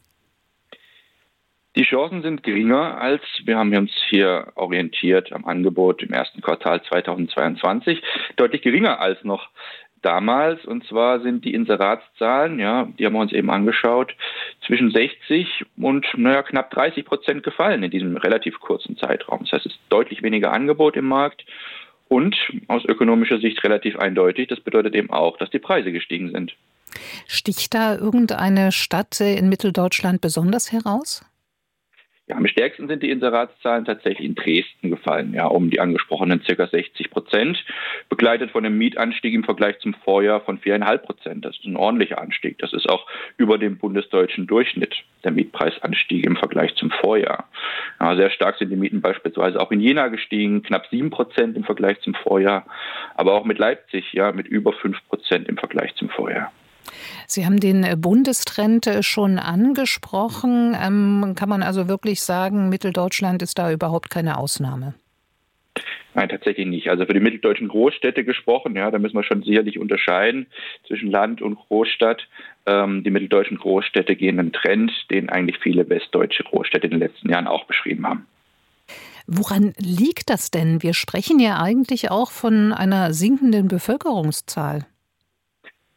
Die Chancen sind geringer als, wir haben uns hier orientiert am Angebot im ersten Quartal zweitausendzweiundzwanzig, deutlich geringer als noch damals. Und zwar sind die Inseratszahlen, ja, die haben wir uns eben angeschaut, zwischen sechzig und naja, knapp dreißig Prozent gefallen in diesem relativ kurzen Zeitraum. Das heißt, es ist deutlich weniger Angebot im Markt. Und aus ökonomischer Sicht relativ eindeutig, das bedeutet eben auch, dass die Preise gestiegen sind. Sticht da irgendeine Stadt in Mitteldeutschland besonders heraus? Ja, am stärksten sind die Inseratszahlen tatsächlich in Dresden gefallen, ja, um die angesprochenen ca. sechzig Prozent, begleitet von einem Mietanstieg im Vergleich zum Vorjahr von vier Komma fünf Prozent. Das ist ein ordentlicher Anstieg. Das ist auch über dem bundesdeutschen Durchschnitt, der Mietpreisanstieg im Vergleich zum Vorjahr. Ja, sehr stark sind die Mieten beispielsweise auch in Jena gestiegen, knapp sieben Prozent im Vergleich zum Vorjahr, aber auch mit Leipzig, ja, mit über fünf Prozent im Vergleich zum Vorjahr. Sie haben den Bundestrend schon angesprochen. Ähm, kann man also wirklich sagen, Mitteldeutschland ist da überhaupt keine Ausnahme? Nein, tatsächlich nicht. Also für die mitteldeutschen Großstädte gesprochen, ja, da müssen wir schon sicherlich unterscheiden zwischen Land und Großstadt. Ähm, die mitteldeutschen Großstädte gehen einen Trend, den eigentlich viele westdeutsche Großstädte in den letzten Jahren auch beschrieben haben. Woran liegt das denn? Wir sprechen ja eigentlich auch von einer sinkenden Bevölkerungszahl.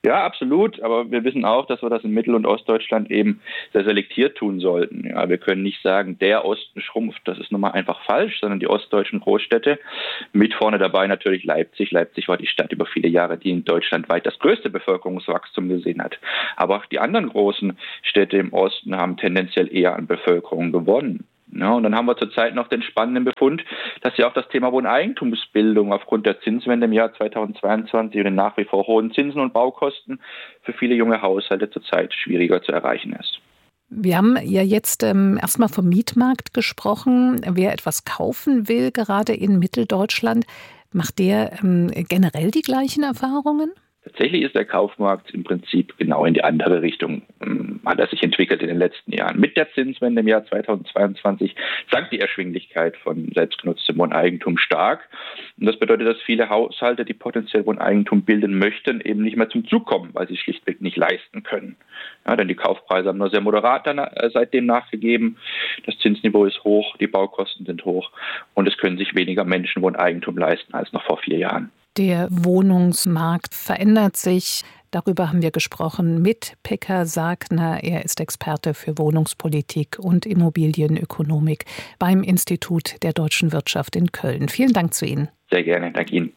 Ja, absolut. Aber wir wissen auch, dass wir das in Mittel- und Ostdeutschland eben sehr selektiert tun sollten. Ja, wir können nicht sagen, der Osten schrumpft. Das ist nun mal einfach falsch, sondern die ostdeutschen Großstädte, mit vorne dabei natürlich Leipzig. Leipzig war die Stadt über viele Jahre, die in Deutschland weit das größte Bevölkerungswachstum gesehen hat. Aber auch die anderen großen Städte im Osten haben tendenziell eher an Bevölkerung gewonnen. Ja, und dann haben wir zurzeit noch den spannenden Befund, dass ja auch das Thema Wohneigentumsbildung aufgrund der Zinswende im Jahr zweitausendzweiundzwanzig und den nach wie vor hohen Zinsen und Baukosten für viele junge Haushalte zurzeit schwieriger zu erreichen ist. Wir haben ja jetzt ähm, erstmal vom Mietmarkt gesprochen. Wer etwas kaufen will, gerade in Mitteldeutschland, macht der ähm, generell die gleichen Erfahrungen? Tatsächlich ist der Kaufmarkt im Prinzip genau in die andere Richtung, ähm, hat er sich entwickelt in den letzten Jahren. Mit der Zinswende im Jahr zweitausendzweiundzwanzig sank die Erschwinglichkeit von selbstgenutztem Wohneigentum stark. Und das bedeutet, dass viele Haushalte, die potenziell Wohneigentum bilden möchten, eben nicht mehr zum Zug kommen, weil sie es schlichtweg nicht leisten können. Ja, denn die Kaufpreise haben nur sehr moderat dann, äh, seitdem nachgegeben. Das Zinsniveau ist hoch, die Baukosten sind hoch und es können sich weniger Menschen Wohneigentum leisten als noch vor vier Jahren. Der Wohnungsmarkt verändert sich. Darüber haben wir gesprochen mit Pekka Sagner. Er ist Experte für Wohnungspolitik und Immobilienökonomik beim Institut der Deutschen Wirtschaft in Köln. Vielen Dank zu Ihnen. Sehr gerne, danke Ihnen.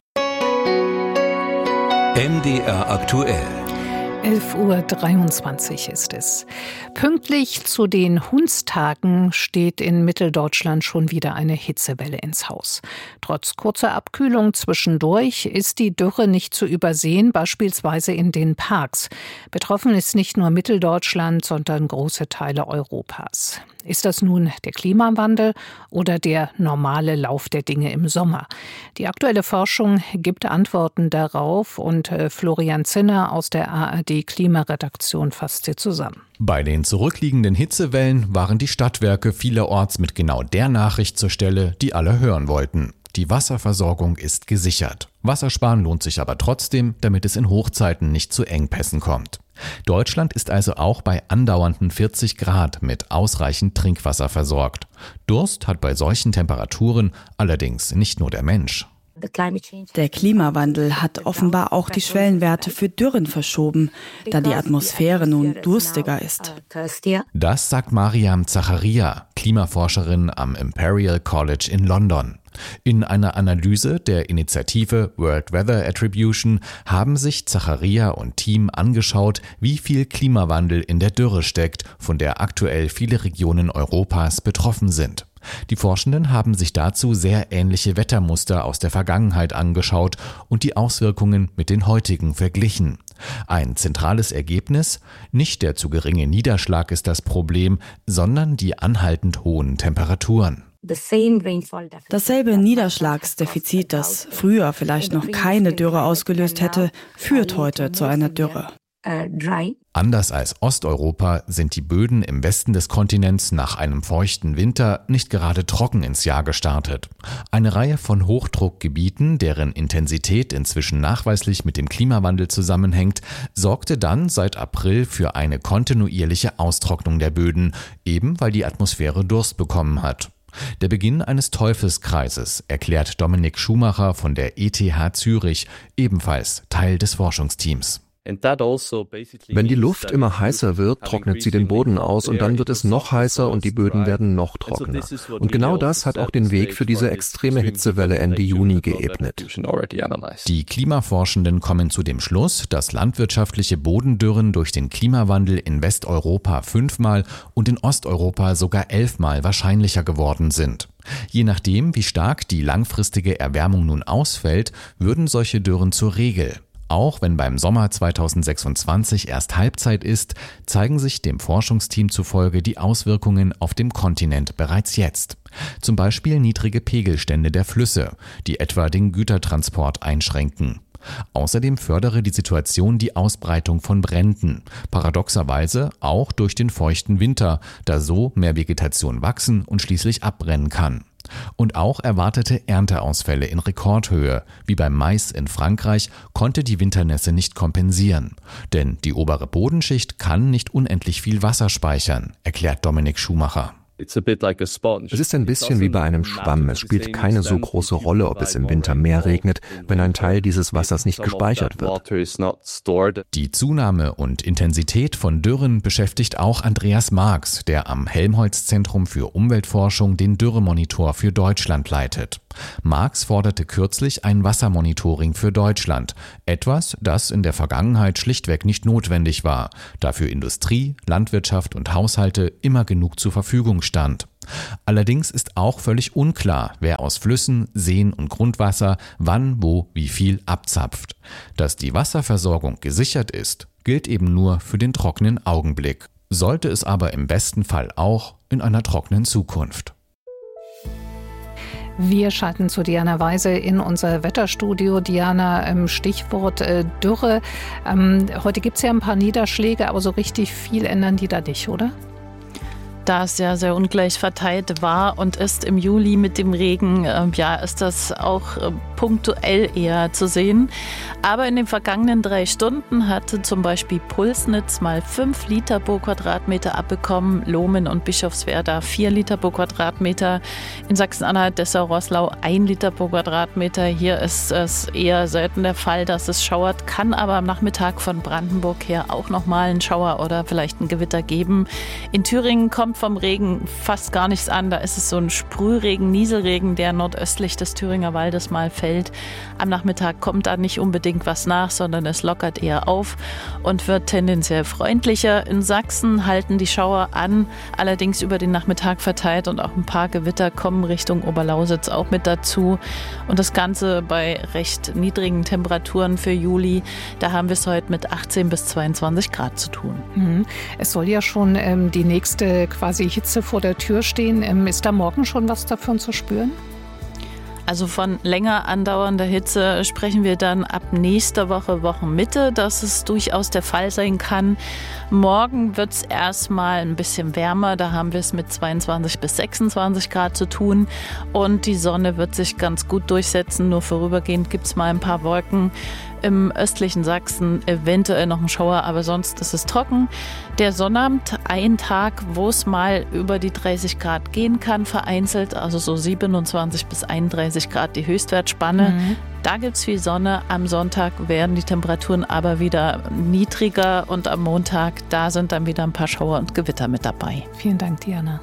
M D R aktuell. elf Uhr dreiundzwanzig ist es. Pünktlich zu den Hundstagen steht in Mitteldeutschland schon wieder eine Hitzewelle ins Haus. Trotz kurzer Abkühlung zwischendurch ist die Dürre nicht zu übersehen, beispielsweise in den Parks. Betroffen ist nicht nur Mitteldeutschland, sondern große Teile Europas. Ist das nun der Klimawandel oder der normale Lauf der Dinge im Sommer? Die aktuelle Forschung gibt Antworten darauf und Florian Zinner aus der A R D Klimaredaktion fasst sie zusammen. Bei den zurückliegenden Hitzewellen waren die Stadtwerke vielerorts mit genau der Nachricht zur Stelle, die alle hören wollten. Die Wasserversorgung ist gesichert. Wassersparen lohnt sich aber trotzdem, damit es in Hochzeiten nicht zu Engpässen kommt. Deutschland ist also auch bei andauernden vierzig Grad mit ausreichend Trinkwasser versorgt. Durst hat bei solchen Temperaturen allerdings nicht nur der Mensch. Der Klimawandel hat offenbar auch die Schwellenwerte für Dürren verschoben, da die Atmosphäre nun durstiger ist. Das sagt Mariam Zacharia, Klimaforscherin am Imperial College in London. In einer Analyse der Initiative World Weather Attribution haben sich Zacharia und Team angeschaut, wie viel Klimawandel in der Dürre steckt, von der aktuell viele Regionen Europas betroffen sind. Die Forschenden haben sich dazu sehr ähnliche Wettermuster aus der Vergangenheit angeschaut und die Auswirkungen mit den heutigen verglichen. Ein zentrales Ergebnis: Nicht der zu geringe Niederschlag ist das Problem, sondern die anhaltend hohen Temperaturen. Dasselbe Niederschlagsdefizit, das früher vielleicht noch keine Dürre ausgelöst hätte, führt heute zu einer Dürre. Anders als Osteuropa sind die Böden im Westen des Kontinents nach einem feuchten Winter nicht gerade trocken ins Jahr gestartet. Eine Reihe von Hochdruckgebieten, deren Intensität inzwischen nachweislich mit dem Klimawandel zusammenhängt, sorgte dann seit April für eine kontinuierliche Austrocknung der Böden, eben weil die Atmosphäre Durst bekommen hat. Der Beginn eines Teufelskreises, erklärt Dominik Schumacher von der E T H Zürich, ebenfalls Teil des Forschungsteams. Wenn die Luft immer heißer wird, trocknet sie den Boden aus und dann wird es noch heißer und die Böden werden noch trockener. Und genau das hat auch den Weg für diese extreme Hitzewelle Ende Juni geebnet. Die Klimaforschenden kommen zu dem Schluss, dass landwirtschaftliche Bodendürren durch den Klimawandel in Westeuropa fünfmal und in Osteuropa sogar elfmal wahrscheinlicher geworden sind. Je nachdem, wie stark die langfristige Erwärmung nun ausfällt, würden solche Dürren zur Regel. Auch wenn beim Sommer zweitausendsechsundzwanzig erst Halbzeit ist, zeigen sich dem Forschungsteam zufolge die Auswirkungen auf dem Kontinent bereits jetzt. Zum Beispiel niedrige Pegelstände der Flüsse, die etwa den Gütertransport einschränken. Außerdem fördere die Situation die Ausbreitung von Bränden, paradoxerweise auch durch den feuchten Winter, da so mehr Vegetation wachsen und schließlich abbrennen kann. Und auch erwartete Ernteausfälle in Rekordhöhe, wie beim Mais in Frankreich, konnte die Winternässe nicht kompensieren. Denn die obere Bodenschicht kann nicht unendlich viel Wasser speichern, erklärt Dominik Schumacher. Es ist ein bisschen wie bei einem Schwamm. Es spielt keine so große Rolle, ob es im Winter mehr regnet, wenn ein Teil dieses Wassers nicht gespeichert wird. Die Zunahme und Intensität von Dürren beschäftigt auch Andreas Marx, der am Helmholtz-Zentrum für Umweltforschung den Dürremonitor für Deutschland leitet. Marx forderte kürzlich ein Wassermonitoring für Deutschland. Etwas, das in der Vergangenheit schlichtweg nicht notwendig war, da für Industrie, Landwirtschaft und Haushalte immer genug zur Verfügung stand. Allerdings ist auch völlig unklar, wer aus Flüssen, Seen und Grundwasser wann, wo, wie viel abzapft. Dass die Wasserversorgung gesichert ist, gilt eben nur für den trockenen Augenblick. Sollte es aber im besten Fall auch in einer trockenen Zukunft. Wir schalten zu Diana Weise in unser Wetterstudio. Diana, Stichwort äh, Dürre. Ähm, heute gibt es ja ein paar Niederschläge, aber so richtig viel ändern die da nicht, oder? Da es ja sehr ungleich verteilt war und ist im Juli mit dem Regen, äh, ja, ist das auch äh, punktuell eher zu sehen. Aber in den vergangenen drei Stunden hatte zum Beispiel Pulsnitz mal fünf Liter pro Quadratmeter abbekommen, Lohmen und Bischofswerda vier Liter pro Quadratmeter, in Sachsen-Anhalt, Dessau-Roßlau ein Liter pro Quadratmeter. Hier ist es eher selten der Fall, dass es schauert, kann aber am Nachmittag von Brandenburg her auch nochmal einen Schauer oder vielleicht ein Gewitter geben. In Thüringen kommt vom Regen fast gar nichts an. Da ist es so ein Sprühregen, Nieselregen, der nordöstlich des Thüringer Waldes mal fällt. Am Nachmittag kommt da nicht unbedingt was nach, sondern es lockert eher auf und wird tendenziell freundlicher. In Sachsen halten die Schauer an, allerdings über den Nachmittag verteilt und auch ein paar Gewitter kommen Richtung Oberlausitz auch mit dazu. Und das Ganze bei recht niedrigen Temperaturen für Juli. Da haben wir es heute mit achtzehn bis zweiundzwanzig Grad zu tun. Mhm. Es soll ja schon ähm, die nächste quasi Hitze vor der Tür stehen. Ähm, ist da morgen schon was davon zu spüren? Also von länger andauernder Hitze sprechen wir dann ab nächster Woche, Wochenmitte, dass es durchaus der Fall sein kann. Morgen wird es erstmal ein bisschen wärmer, da haben wir es mit zweiundzwanzig bis sechsundzwanzig Grad zu tun und die Sonne wird sich ganz gut durchsetzen, nur vorübergehend gibt es mal ein paar Wolken. Im östlichen Sachsen eventuell noch ein Schauer, aber sonst ist es trocken. Der Sonnabend, ein Tag, wo es mal über die dreißig Grad gehen kann, vereinzelt, also so siebenundzwanzig bis einunddreißig Grad die Höchstwertspanne. Mhm. Da gibt es viel Sonne. Am Sonntag werden die Temperaturen aber wieder niedriger und am Montag, da sind dann wieder ein paar Schauer und Gewitter mit dabei. Vielen Dank, Diana.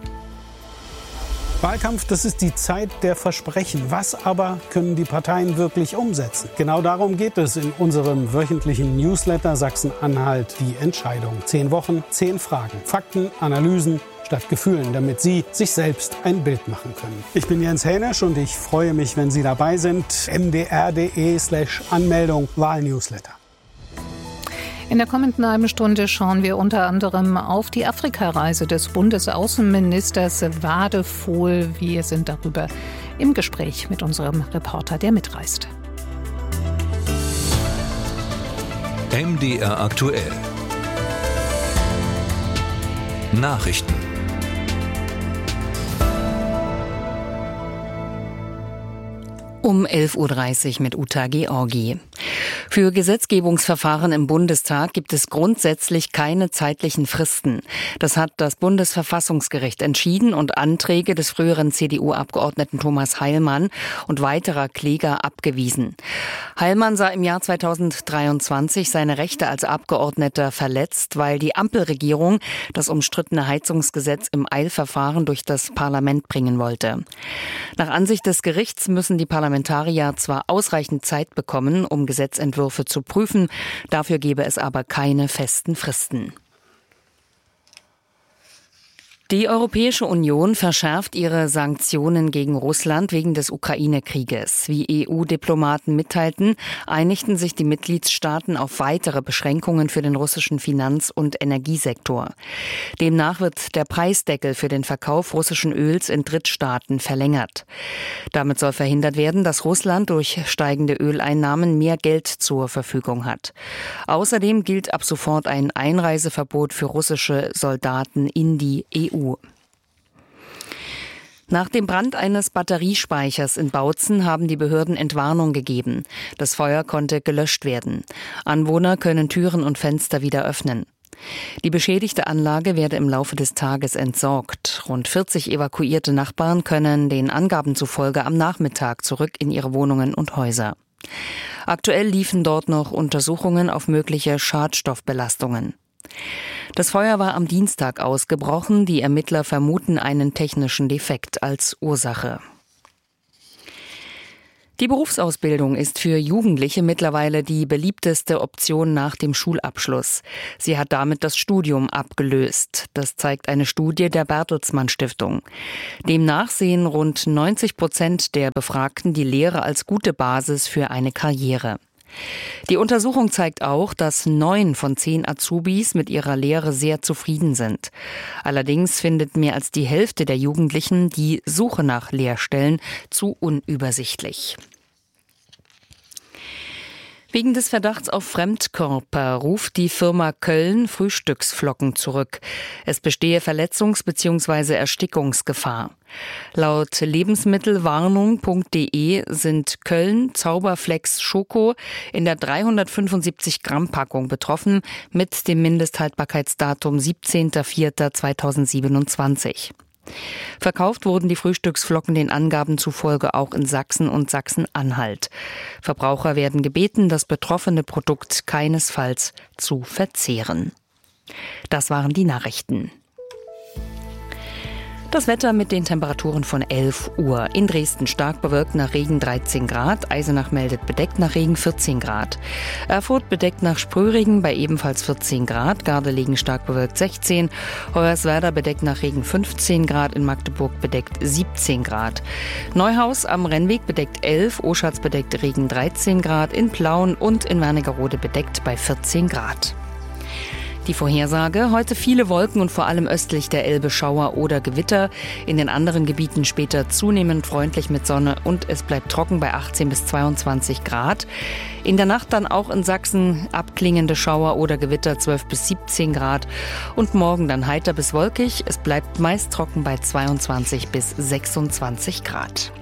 Wahlkampf, das ist die Zeit der Versprechen. Was aber können die Parteien wirklich umsetzen? Genau darum geht es in unserem wöchentlichen Newsletter Sachsen-Anhalt die Entscheidung. Zehn Wochen, zehn Fragen, Fakten, Analysen statt Gefühlen, damit Sie sich selbst ein Bild machen können. Ich bin Jens Hänisch und ich freue mich, wenn Sie dabei sind. m d r punkt d e slash Anmeldung Wahlnewsletter. In der kommenden halben Stunde schauen wir unter anderem auf die Afrikareise des Bundesaußenministers Wadevohl. Wir sind darüber im Gespräch mit unserem Reporter, der mitreist. M D R aktuell. Nachrichten. Um elf Uhr dreißig mit Uta Georgi. Für Gesetzgebungsverfahren im Bundestag gibt es grundsätzlich keine zeitlichen Fristen. Das hat das Bundesverfassungsgericht entschieden und Anträge des früheren C D U-Abgeordneten Thomas Heilmann und weiterer Kläger abgewiesen. Heilmann sah im Jahr zweitausenddreiundzwanzig seine Rechte als Abgeordneter verletzt, weil die Ampelregierung das umstrittene Heizungsgesetz im Eilverfahren durch das Parlament bringen wollte. Nach Ansicht des Gerichts müssen die Parlamentarier zwar ausreichend Zeit bekommen, um Gesetzentwürfe zu prüfen, dafür gebe es aber keine festen Fristen. Die Europäische Union verschärft ihre Sanktionen gegen Russland wegen des Ukraine-Krieges. Wie E U-Diplomaten mitteilten, einigten sich die Mitgliedstaaten auf weitere Beschränkungen für den russischen Finanz- und Energiesektor. Demnach wird der Preisdeckel für den Verkauf russischen Öls in Drittstaaten verlängert. Damit soll verhindert werden, dass Russland durch steigende Öleinnahmen mehr Geld zur Verfügung hat. Außerdem gilt ab sofort ein Einreiseverbot für russische Soldaten in die E U. Nach dem Brand eines Batteriespeichers in Bautzen haben die Behörden Entwarnung gegeben. Das Feuer konnte gelöscht werden. Anwohner können Türen und Fenster wieder öffnen. Die beschädigte Anlage werde im Laufe des Tages entsorgt. Rund vierzig evakuierte Nachbarn können den Angaben zufolge am Nachmittag zurück in ihre Wohnungen und Häuser. Aktuell liefen dort noch Untersuchungen auf mögliche Schadstoffbelastungen. Das Feuer war am Dienstag ausgebrochen. Die Ermittler vermuten einen technischen Defekt als Ursache. Die Berufsausbildung ist für Jugendliche mittlerweile die beliebteste Option nach dem Schulabschluss. Sie hat damit das Studium abgelöst. Das zeigt eine Studie der Bertelsmann Stiftung. Demnach sehen rund neunzig Prozent der Befragten die Lehre als gute Basis für eine Karriere. Die Untersuchung zeigt auch, dass neun von zehn Azubis mit ihrer Lehre sehr zufrieden sind. Allerdings findet mehr als die Hälfte der Jugendlichen die Suche nach Lehrstellen zu unübersichtlich. Wegen des Verdachts auf Fremdkörper ruft die Firma Köln Frühstücksflocken zurück. Es bestehe Verletzungs- bzw. Erstickungsgefahr. Laut lebensmittelwarnung punkt de sind Köln Zauberflex Schoko in der dreihundertfünfundsiebzig Gramm Packung betroffen mit dem Mindesthaltbarkeitsdatum siebzehnter vierter zweitausendsiebenundzwanzig. Verkauft wurden die Frühstücksflocken den Angaben zufolge auch in Sachsen und Sachsen-Anhalt. Verbraucher werden gebeten, das betroffene Produkt keinesfalls zu verzehren. Das waren die Nachrichten. Das Wetter mit den Temperaturen von elf Uhr. In Dresden stark bewölkt nach Regen dreizehn Grad. Eisenach meldet bedeckt nach Regen vierzehn Grad. Erfurt bedeckt nach Sprühregen bei ebenfalls vierzehn Grad. Gardelegen stark bewölkt sechzehn. Hoyerswerda bedeckt nach Regen fünfzehn Grad. In Magdeburg bedeckt siebzehn Grad. Neuhaus am Rennweg bedeckt elf. Oschatz bedeckt Regen dreizehn Grad. In Plauen und in Wernigerode bedeckt bei vierzehn Grad. Die Vorhersage: Heute viele Wolken und vor allem östlich der Elbe Schauer oder Gewitter. In den anderen Gebieten später zunehmend freundlich mit Sonne und es bleibt trocken bei achtzehn bis zweiundzwanzig Grad. In der Nacht dann auch in Sachsen abklingende Schauer oder Gewitter zwölf bis siebzehn Grad. Und morgen dann heiter bis wolkig. Es bleibt meist trocken bei zweiundzwanzig bis sechsundzwanzig Grad.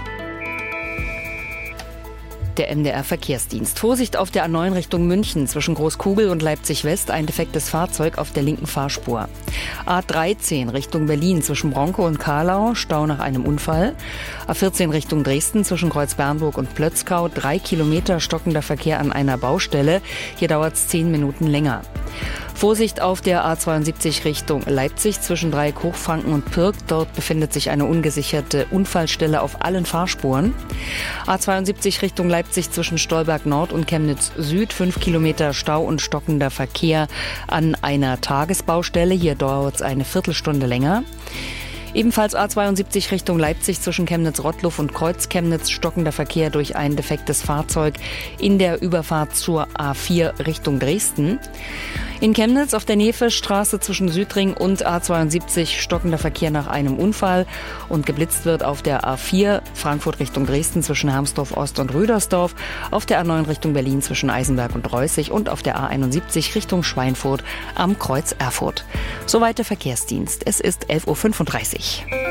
Der M D R-Verkehrsdienst. Vorsicht auf der A neun Richtung München zwischen Großkugel und Leipzig-West. Ein defektes Fahrzeug auf der linken Fahrspur. A dreizehn Richtung Berlin zwischen Bronkow und Kahlau. Stau nach einem Unfall. A vierzehn Richtung Dresden zwischen Kreuz-Bernburg und Plötzkau. Drei Kilometer stockender Verkehr an einer Baustelle. Hier dauert es zehn Minuten länger. Vorsicht auf der A zweiundsiebzig Richtung Leipzig zwischen Dreieck Hochfranken und Pirk. Dort befindet sich eine ungesicherte Unfallstelle auf allen Fahrspuren. A zweiundsiebzig Richtung Leipzig zwischen Stolberg Nord und Chemnitz Süd. Fünf Kilometer Stau und stockender Verkehr an einer Tagesbaustelle. Hier dauert es eine Viertelstunde länger. Ebenfalls A zweiundsiebzig Richtung Leipzig zwischen Chemnitz-Rottluff und Kreuz-Chemnitz stockender Verkehr durch ein defektes Fahrzeug in der Überfahrt zur A vier Richtung Dresden. In Chemnitz auf der Nevestraße zwischen Südring und A zweiundsiebzig stockender Verkehr nach einem Unfall und geblitzt wird auf der A vier Frankfurt Richtung Dresden zwischen Hermsdorf Ost und Rüdersdorf, auf der A neun Richtung Berlin zwischen Eisenberg und Reußig und auf der A einundsiebzig Richtung Schweinfurt am Kreuz Erfurt. Soweit der Verkehrsdienst. Es ist elf Uhr fünfunddreißig.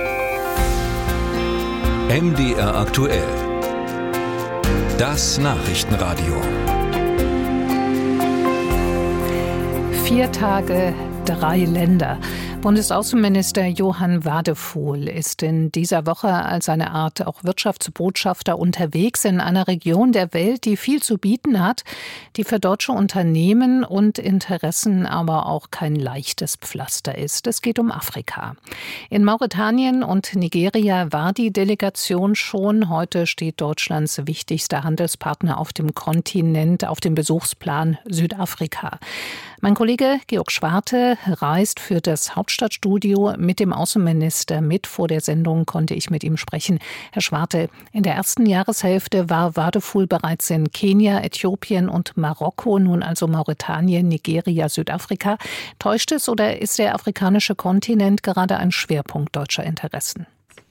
M D R aktuell. Das Nachrichtenradio. Vier Tage, drei Länder. Bundesaußenminister Johann Wadefuhl ist in dieser Woche als eine Art auch Wirtschaftsbotschafter unterwegs in einer Region der Welt, die viel zu bieten hat, die für deutsche Unternehmen und Interessen aber auch kein leichtes Pflaster ist. Es geht um Afrika. In Mauretanien und Nigeria war die Delegation schon. Heute steht Deutschlands wichtigster Handelspartner auf dem Kontinent auf dem Besuchsplan Südafrika. Mein Kollege Georg Schwarte reist für das Hauptstadtstudio mit dem Außenminister mit. Vor der Sendung konnte ich mit ihm sprechen. Herr Schwarte, in der ersten Jahreshälfte war Wadefuhl bereits in Kenia, Äthiopien und Marokko, nun also Mauretanien, Nigeria, Südafrika. Täuscht es oder ist der afrikanische Kontinent gerade ein Schwerpunkt deutscher Interessen?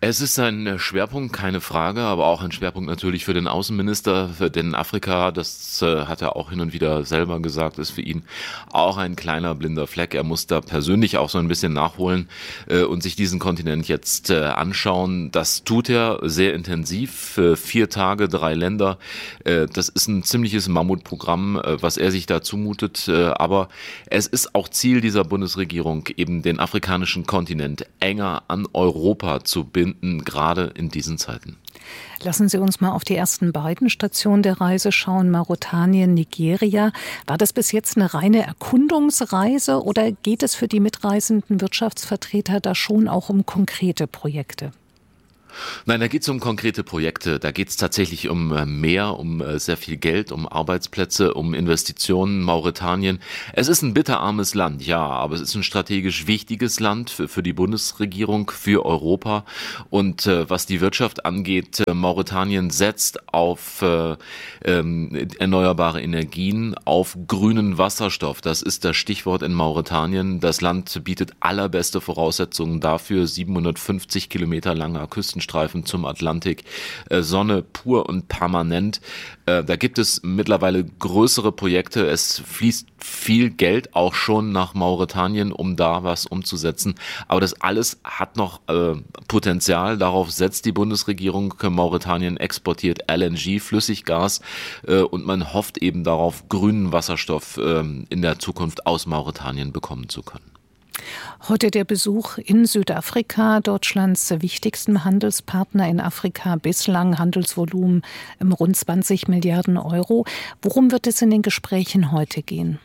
Es ist ein Schwerpunkt, keine Frage, aber auch ein Schwerpunkt natürlich für den Außenminister, denn Afrika, das äh, hat er auch hin und wieder selber gesagt, ist für ihn auch ein kleiner blinder Fleck. Er muss da persönlich auch so ein bisschen nachholen äh, und sich diesen Kontinent jetzt äh, anschauen. Das tut er sehr intensiv, äh, vier Tage, drei Länder. Äh, das ist ein ziemliches Mammutprogramm, äh, was er sich da zumutet, äh, aber es ist auch Ziel dieser Bundesregierung, eben den afrikanischen Kontinent enger an Europa zu binden, gerade in diesen Zeiten. Lassen Sie uns mal auf die ersten beiden Stationen der Reise schauen, Mauretanien, Nigeria. War das bis jetzt eine reine Erkundungsreise oder geht es für die mitreisenden Wirtschaftsvertreter da schon auch um konkrete Projekte? Nein, da geht es um konkrete Projekte. Da geht es tatsächlich um mehr, um sehr viel Geld, um Arbeitsplätze, um Investitionen. Mauretanien. Es ist ein bitterarmes Land, ja, aber es ist ein strategisch wichtiges Land für, für die Bundesregierung, für Europa. Und äh, was die Wirtschaft angeht, äh, Mauretanien setzt auf äh, äh, erneuerbare Energien, auf grünen Wasserstoff. Das ist das Stichwort in Mauretanien. Das Land bietet allerbeste Voraussetzungen dafür. siebenhundertfünfzig Kilometer langer Küstenstreifen zum Atlantik, äh, Sonne pur und permanent. Äh, da gibt es mittlerweile größere Projekte. Es fließt viel Geld auch schon nach Mauretanien, um da was umzusetzen. Aber das alles hat noch äh, Potenzial. Darauf setzt die Bundesregierung. Mauretanien exportiert L N G, Flüssiggas, äh, und man hofft eben darauf, grünen Wasserstoff äh, in der Zukunft aus Mauretanien bekommen zu können. Heute der Besuch in Südafrika, Deutschlands wichtigsten Handelspartner in Afrika, bislang Handelsvolumen um rund zwanzig Milliarden Euro. Worum wird es in den Gesprächen heute gehen?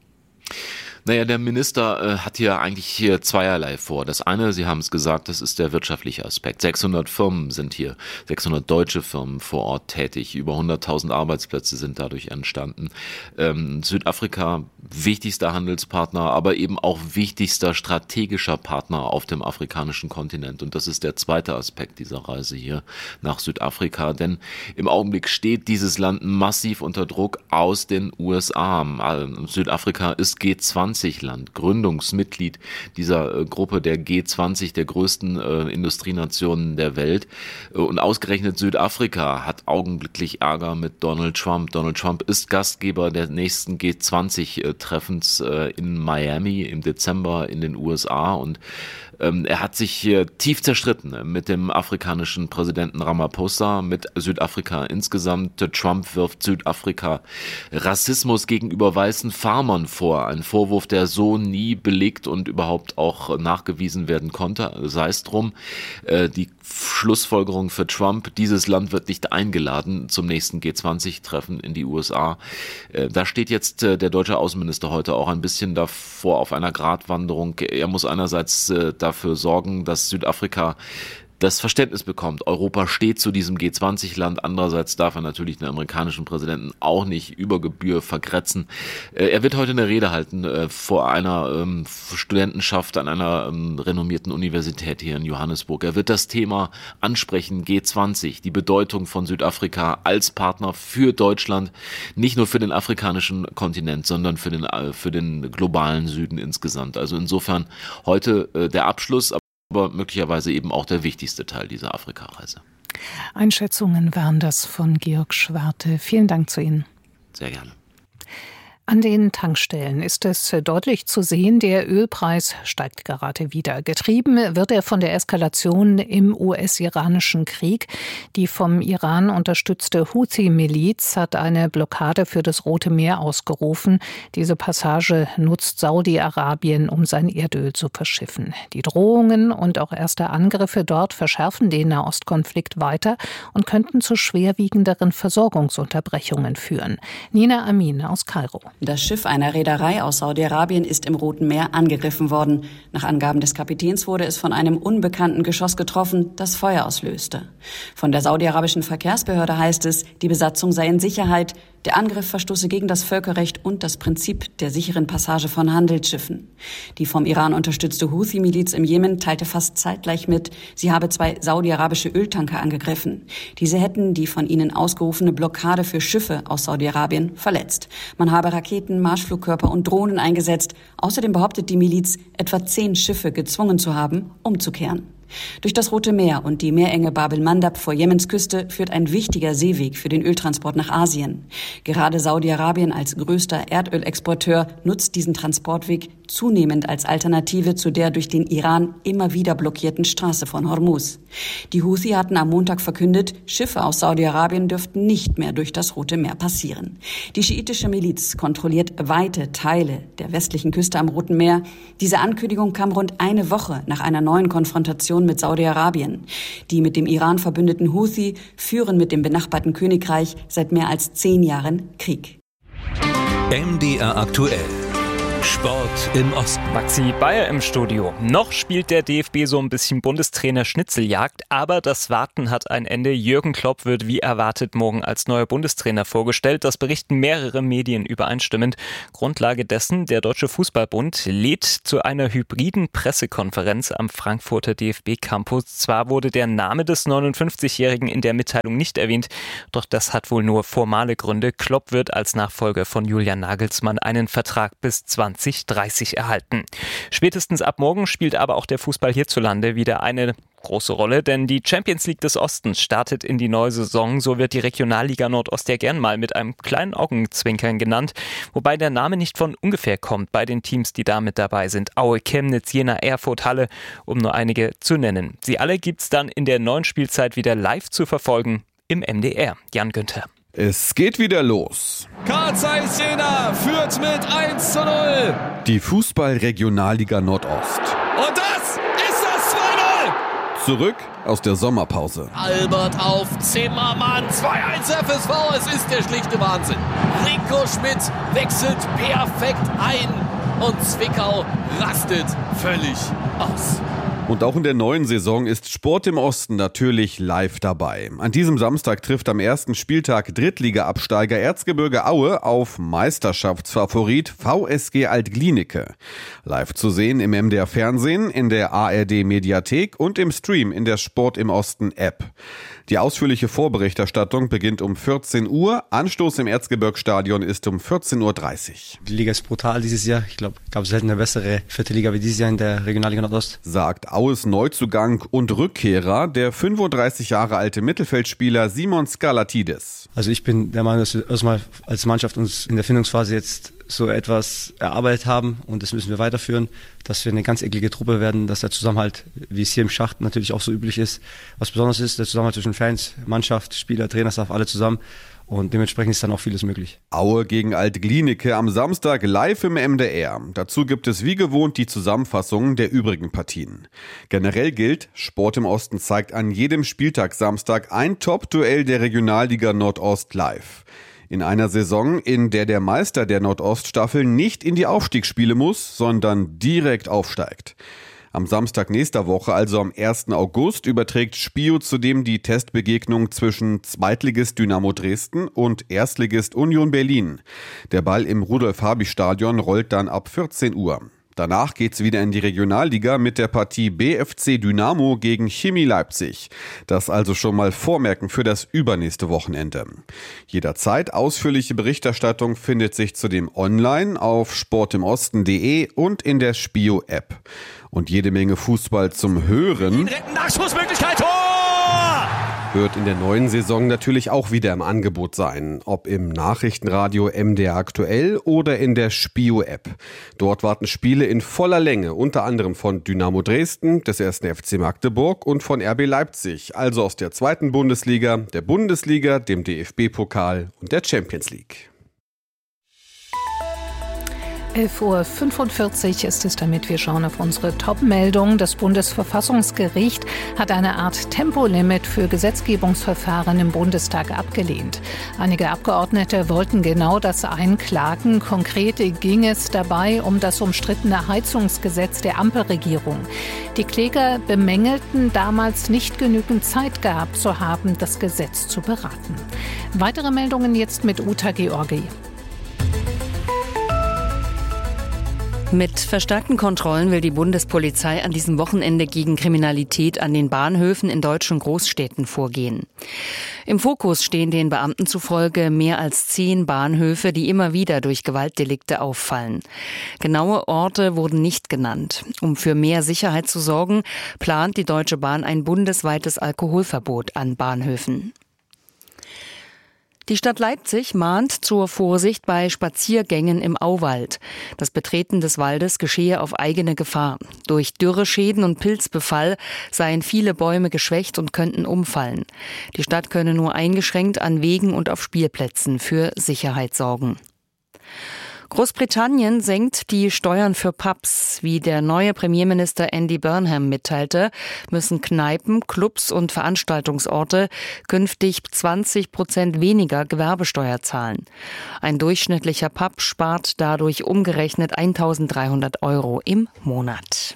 Naja, der Minister äh, hat hier eigentlich hier zweierlei vor. Das eine, Sie haben es gesagt, das ist der wirtschaftliche Aspekt. sechshundert Firmen sind hier, sechshundert deutsche Firmen vor Ort tätig. Über hunderttausend Arbeitsplätze sind dadurch entstanden. Ähm, Südafrika, wichtigster Handelspartner, aber eben auch wichtigster strategischer Partner auf dem afrikanischen Kontinent. Und das ist der zweite Aspekt dieser Reise hier nach Südafrika. Denn im Augenblick steht dieses Land massiv unter Druck aus den U S A. Südafrika ist G zwanzig Land, Gründungsmitglied dieser äh, Gruppe der G zwanzig, der größten äh, Industrienationen der Welt. Und ausgerechnet Südafrika hat augenblicklich Ärger mit Donald Trump. Donald Trump ist Gastgeber der nächsten G zwanzig-Treffens äh, in Miami im Dezember in den U S A und ähm, er hat sich äh, tief zerstritten mit dem afrikanischen Präsidenten Ramaphosa, mit Südafrika insgesamt. Trump wirft Südafrika Rassismus gegenüber weißen Farmern vor, ein Vorwurf, der so nie belegt und überhaupt auch nachgewiesen werden konnte. Sei es drum, äh, die Schlussfolgerung für Trump, dieses Land wird nicht eingeladen zum nächsten G zwanzig-Treffen in die U S A. Äh, da steht jetzt äh, der deutsche Außenminister heute auch ein bisschen davor auf einer Gratwanderung. Er muss einerseits äh, dafür sorgen, dass Südafrika das Verständnis bekommt. Europa steht zu diesem G zwanzig-Land. Andererseits darf er natürlich den amerikanischen Präsidenten auch nicht über Gebühr vergrätzen. Er wird heute eine Rede halten vor einer ähm, Studentenschaft an einer ähm, renommierten Universität hier in Johannesburg. Er wird das Thema ansprechen, G zwanzig, die Bedeutung von Südafrika als Partner für Deutschland, nicht nur für den afrikanischen Kontinent, sondern für den, für den globalen Süden insgesamt. Also insofern heute äh, der Abschluss, aber möglicherweise eben auch der wichtigste Teil dieser Afrikareise. Einschätzungen waren das von Georg Schwarte. Vielen Dank zu Ihnen. Sehr gerne. An den Tankstellen ist es deutlich zu sehen, der Ölpreis steigt gerade wieder. Getrieben wird er von der Eskalation im U S-iranischen Krieg. Die vom Iran unterstützte Houthi-Miliz hat eine Blockade für das Rote Meer ausgerufen. Diese Passage nutzt Saudi-Arabien, um sein Erdöl zu verschiffen. Die Drohungen und auch erste Angriffe dort verschärfen den Nahostkonflikt weiter und könnten zu schwerwiegenderen Versorgungsunterbrechungen führen. Nina Amin aus Kairo. Das Schiff einer Reederei aus Saudi-Arabien ist im Roten Meer angegriffen worden. Nach Angaben des Kapitäns wurde es von einem unbekannten Geschoss getroffen, das Feuer auslöste. Von der saudi-arabischen Verkehrsbehörde heißt es, die Besatzung sei in Sicherheit. Der Angriff verstoße gegen das Völkerrecht und das Prinzip der sicheren Passage von Handelsschiffen. Die vom Iran unterstützte Houthi-Miliz im Jemen teilte fast zeitgleich mit, sie habe zwei saudi-arabische Öltanker angegriffen. Diese hätten die von ihnen ausgerufene Blockade für Schiffe aus Saudi-Arabien verletzt. Man habe Raketen, Marschflugkörper und Drohnen eingesetzt. Außerdem behauptet die Miliz, etwa zehn Schiffe gezwungen zu haben, umzukehren. Durch das Rote Meer und die Meerenge Bab el-Mandab vor Jemens Küste führt ein wichtiger Seeweg für den Öltransport nach Asien. Gerade Saudi-Arabien als größter Erdölexporteur nutzt diesen Transportweg zunehmend als Alternative zu der durch den Iran immer wieder blockierten Straße von Hormuz. Die Houthi hatten am Montag verkündet, Schiffe aus Saudi-Arabien dürften nicht mehr durch das Rote Meer passieren. Die schiitische Miliz kontrolliert weite Teile der westlichen Küste am Roten Meer. Diese Ankündigung kam rund eine Woche nach einer neuen Konfrontation mit Saudi-Arabien. Die mit dem Iran verbündeten Houthi führen mit dem benachbarten Königreich seit mehr als zehn Jahren Krieg. M D R aktuell. Sport im Osten. Maxi Bayer im Studio. Noch spielt der D F B so ein bisschen Bundestrainer Schnitzeljagd, aber das Warten hat ein Ende. Jürgen Klopp wird wie erwartet morgen als neuer Bundestrainer vorgestellt. Das berichten mehrere Medien übereinstimmend. Grundlage dessen, der Deutsche Fußballbund lädt zu einer hybriden Pressekonferenz am Frankfurter D F B-Campus. Zwar wurde der Name des neunundfünfzigjährigen in der Mitteilung nicht erwähnt, doch das hat wohl nur formale Gründe. Klopp wird als Nachfolger von Julian Nagelsmann einen Vertrag bis zwanzig dreißig erhalten. Spätestens ab morgen spielt aber auch der Fußball hierzulande wieder eine große Rolle, denn die Champions League des Ostens startet in die neue Saison. So wird die Regionalliga Nordost ja gern mal mit einem kleinen Augenzwinkern genannt, wobei der Name nicht von ungefähr kommt bei den Teams, die da mit dabei sind. Aue, Chemnitz, Jena, Erfurt, Halle, um nur einige zu nennen. Sie alle gibt's dann in der neuen Spielzeit wieder live zu verfolgen im M D R. Jan Günther. Es geht wieder los. Carl Zeiss Jena führt mit eins zu null. Die Fußball-Regionalliga Nordost. Und das ist das zwei null. Zurück aus der Sommerpause. Albert auf Zimmermann. zwei eins F S V. Es ist der schlichte Wahnsinn. Rico Schmidt wechselt perfekt ein. Und Zwickau rastet völlig aus. Und auch in der neuen Saison ist Sport im Osten natürlich live dabei. An diesem Samstag trifft am ersten Spieltag Drittliga-Absteiger Erzgebirge Aue auf Meisterschaftsfavorit V S G Alt-Glienicke. Live zu sehen im M D R Fernsehen, in der A R D Mediathek und im Stream in der Sport im Osten App. Die ausführliche Vorberichterstattung beginnt um vierzehn Uhr. Anstoß im Erzgebirgsstadion ist um vierzehn Uhr dreißig. Die Liga ist brutal dieses Jahr. Ich glaube, gab es selten eine bessere vierte Liga wie dieses Jahr in der Regionalliga Nordost. Sagt Aues Neuzugang und Rückkehrer, der fünfunddreißig Jahre alte Mittelfeldspieler Simon Skalatidis. Also ich bin der Meinung, dass wir erstmal als Mannschaft uns in der Findungsphase jetzt so etwas erarbeitet haben und das müssen wir weiterführen, dass wir eine ganz eklige Truppe werden, dass der Zusammenhalt, wie es hier im Schacht natürlich auch so üblich ist, was besonders ist, der Zusammenhalt zwischen Fans, Mannschaft, Spieler, Trainerstaff, alle zusammen. Und dementsprechend ist dann auch vieles möglich. Aue gegen Alt-Glienicke am Samstag live im M D R. Dazu gibt es wie gewohnt die Zusammenfassung der übrigen Partien. Generell gilt, Sport im Osten zeigt an jedem Spieltag Samstag ein Top-Duell der Regionalliga Nordost live. In einer Saison, in der der Meister der Nordoststaffel nicht in die Aufstiegsspiele muss, sondern direkt aufsteigt. Am Samstag nächster Woche, also am ersten August, überträgt Spio zudem die Testbegegnung zwischen Zweitligist Dynamo Dresden und Erstligist Union Berlin. Der Ball im Rudolf-Habich-Stadion rollt dann ab vierzehn Uhr. Danach geht's wieder in die Regionalliga mit der Partie B F C Dynamo gegen Chemie Leipzig. Das also schon mal vormerken für das übernächste Wochenende. Jederzeit ausführliche Berichterstattung findet sich zudem online auf sportimosten punkt de und in der Spio-App. Und jede Menge Fußball zum Hören Nachschussmöglichkeit, Tor! wird in der neuen Saison natürlich auch wieder im Angebot sein. Ob im Nachrichtenradio M D R aktuell oder in der Spio-App. Dort warten Spiele in voller Länge, unter anderem von Dynamo Dresden, des ersten F C Magdeburg und von R B Leipzig, also aus der zweiten Bundesliga, der Bundesliga, dem D F B-Pokal und der Champions League. elf Uhr fünfundvierzig ist es damit. Wir schauen auf unsere Top-Meldung. Das Bundesverfassungsgericht hat eine Art Tempolimit für Gesetzgebungsverfahren im Bundestag abgelehnt. Einige Abgeordnete wollten genau das einklagen. Konkret ging es dabei um das umstrittene Heizungsgesetz der Ampelregierung. Die Kläger bemängelten, damals nicht genügend Zeit gehabt zu haben, das Gesetz zu beraten. Weitere Meldungen jetzt mit Uta Georgi. Mit verstärkten Kontrollen will die Bundespolizei an diesem Wochenende gegen Kriminalität an den Bahnhöfen in deutschen Großstädten vorgehen. Im Fokus stehen den Beamten zufolge mehr als zehn Bahnhöfe, die immer wieder durch Gewaltdelikte auffallen. Genaue Orte wurden nicht genannt. Um für mehr Sicherheit zu sorgen, plant die Deutsche Bahn ein bundesweites Alkoholverbot an Bahnhöfen. Die Stadt Leipzig mahnt zur Vorsicht bei Spaziergängen im Auwald. Das Betreten des Waldes geschehe auf eigene Gefahr. Durch Dürreschäden und Pilzbefall seien viele Bäume geschwächt und könnten umfallen. Die Stadt könne nur eingeschränkt an Wegen und auf Spielplätzen für Sicherheit sorgen. Großbritannien senkt die Steuern für Pubs. Wie der neue Premierminister Andy Burnham mitteilte, müssen Kneipen, Clubs und Veranstaltungsorte künftig zwanzig Prozent weniger Gewerbesteuer zahlen. Ein durchschnittlicher Pub spart dadurch umgerechnet eintausenddreihundert Euro im Monat.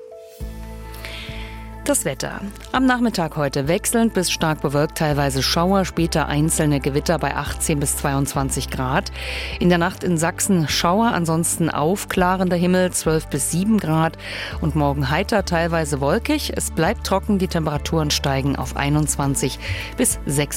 Das Wetter. Am Nachmittag heute wechselnd bis stark bewölkt, teilweise Schauer, später einzelne Gewitter bei achtzehn bis zweiundzwanzig Grad. In der Nacht in Sachsen Schauer, ansonsten aufklarender Himmel, zwölf bis sieben Grad. Und morgen heiter, teilweise wolkig. Es bleibt trocken, die Temperaturen steigen auf einundzwanzig bis sechsundzwanzig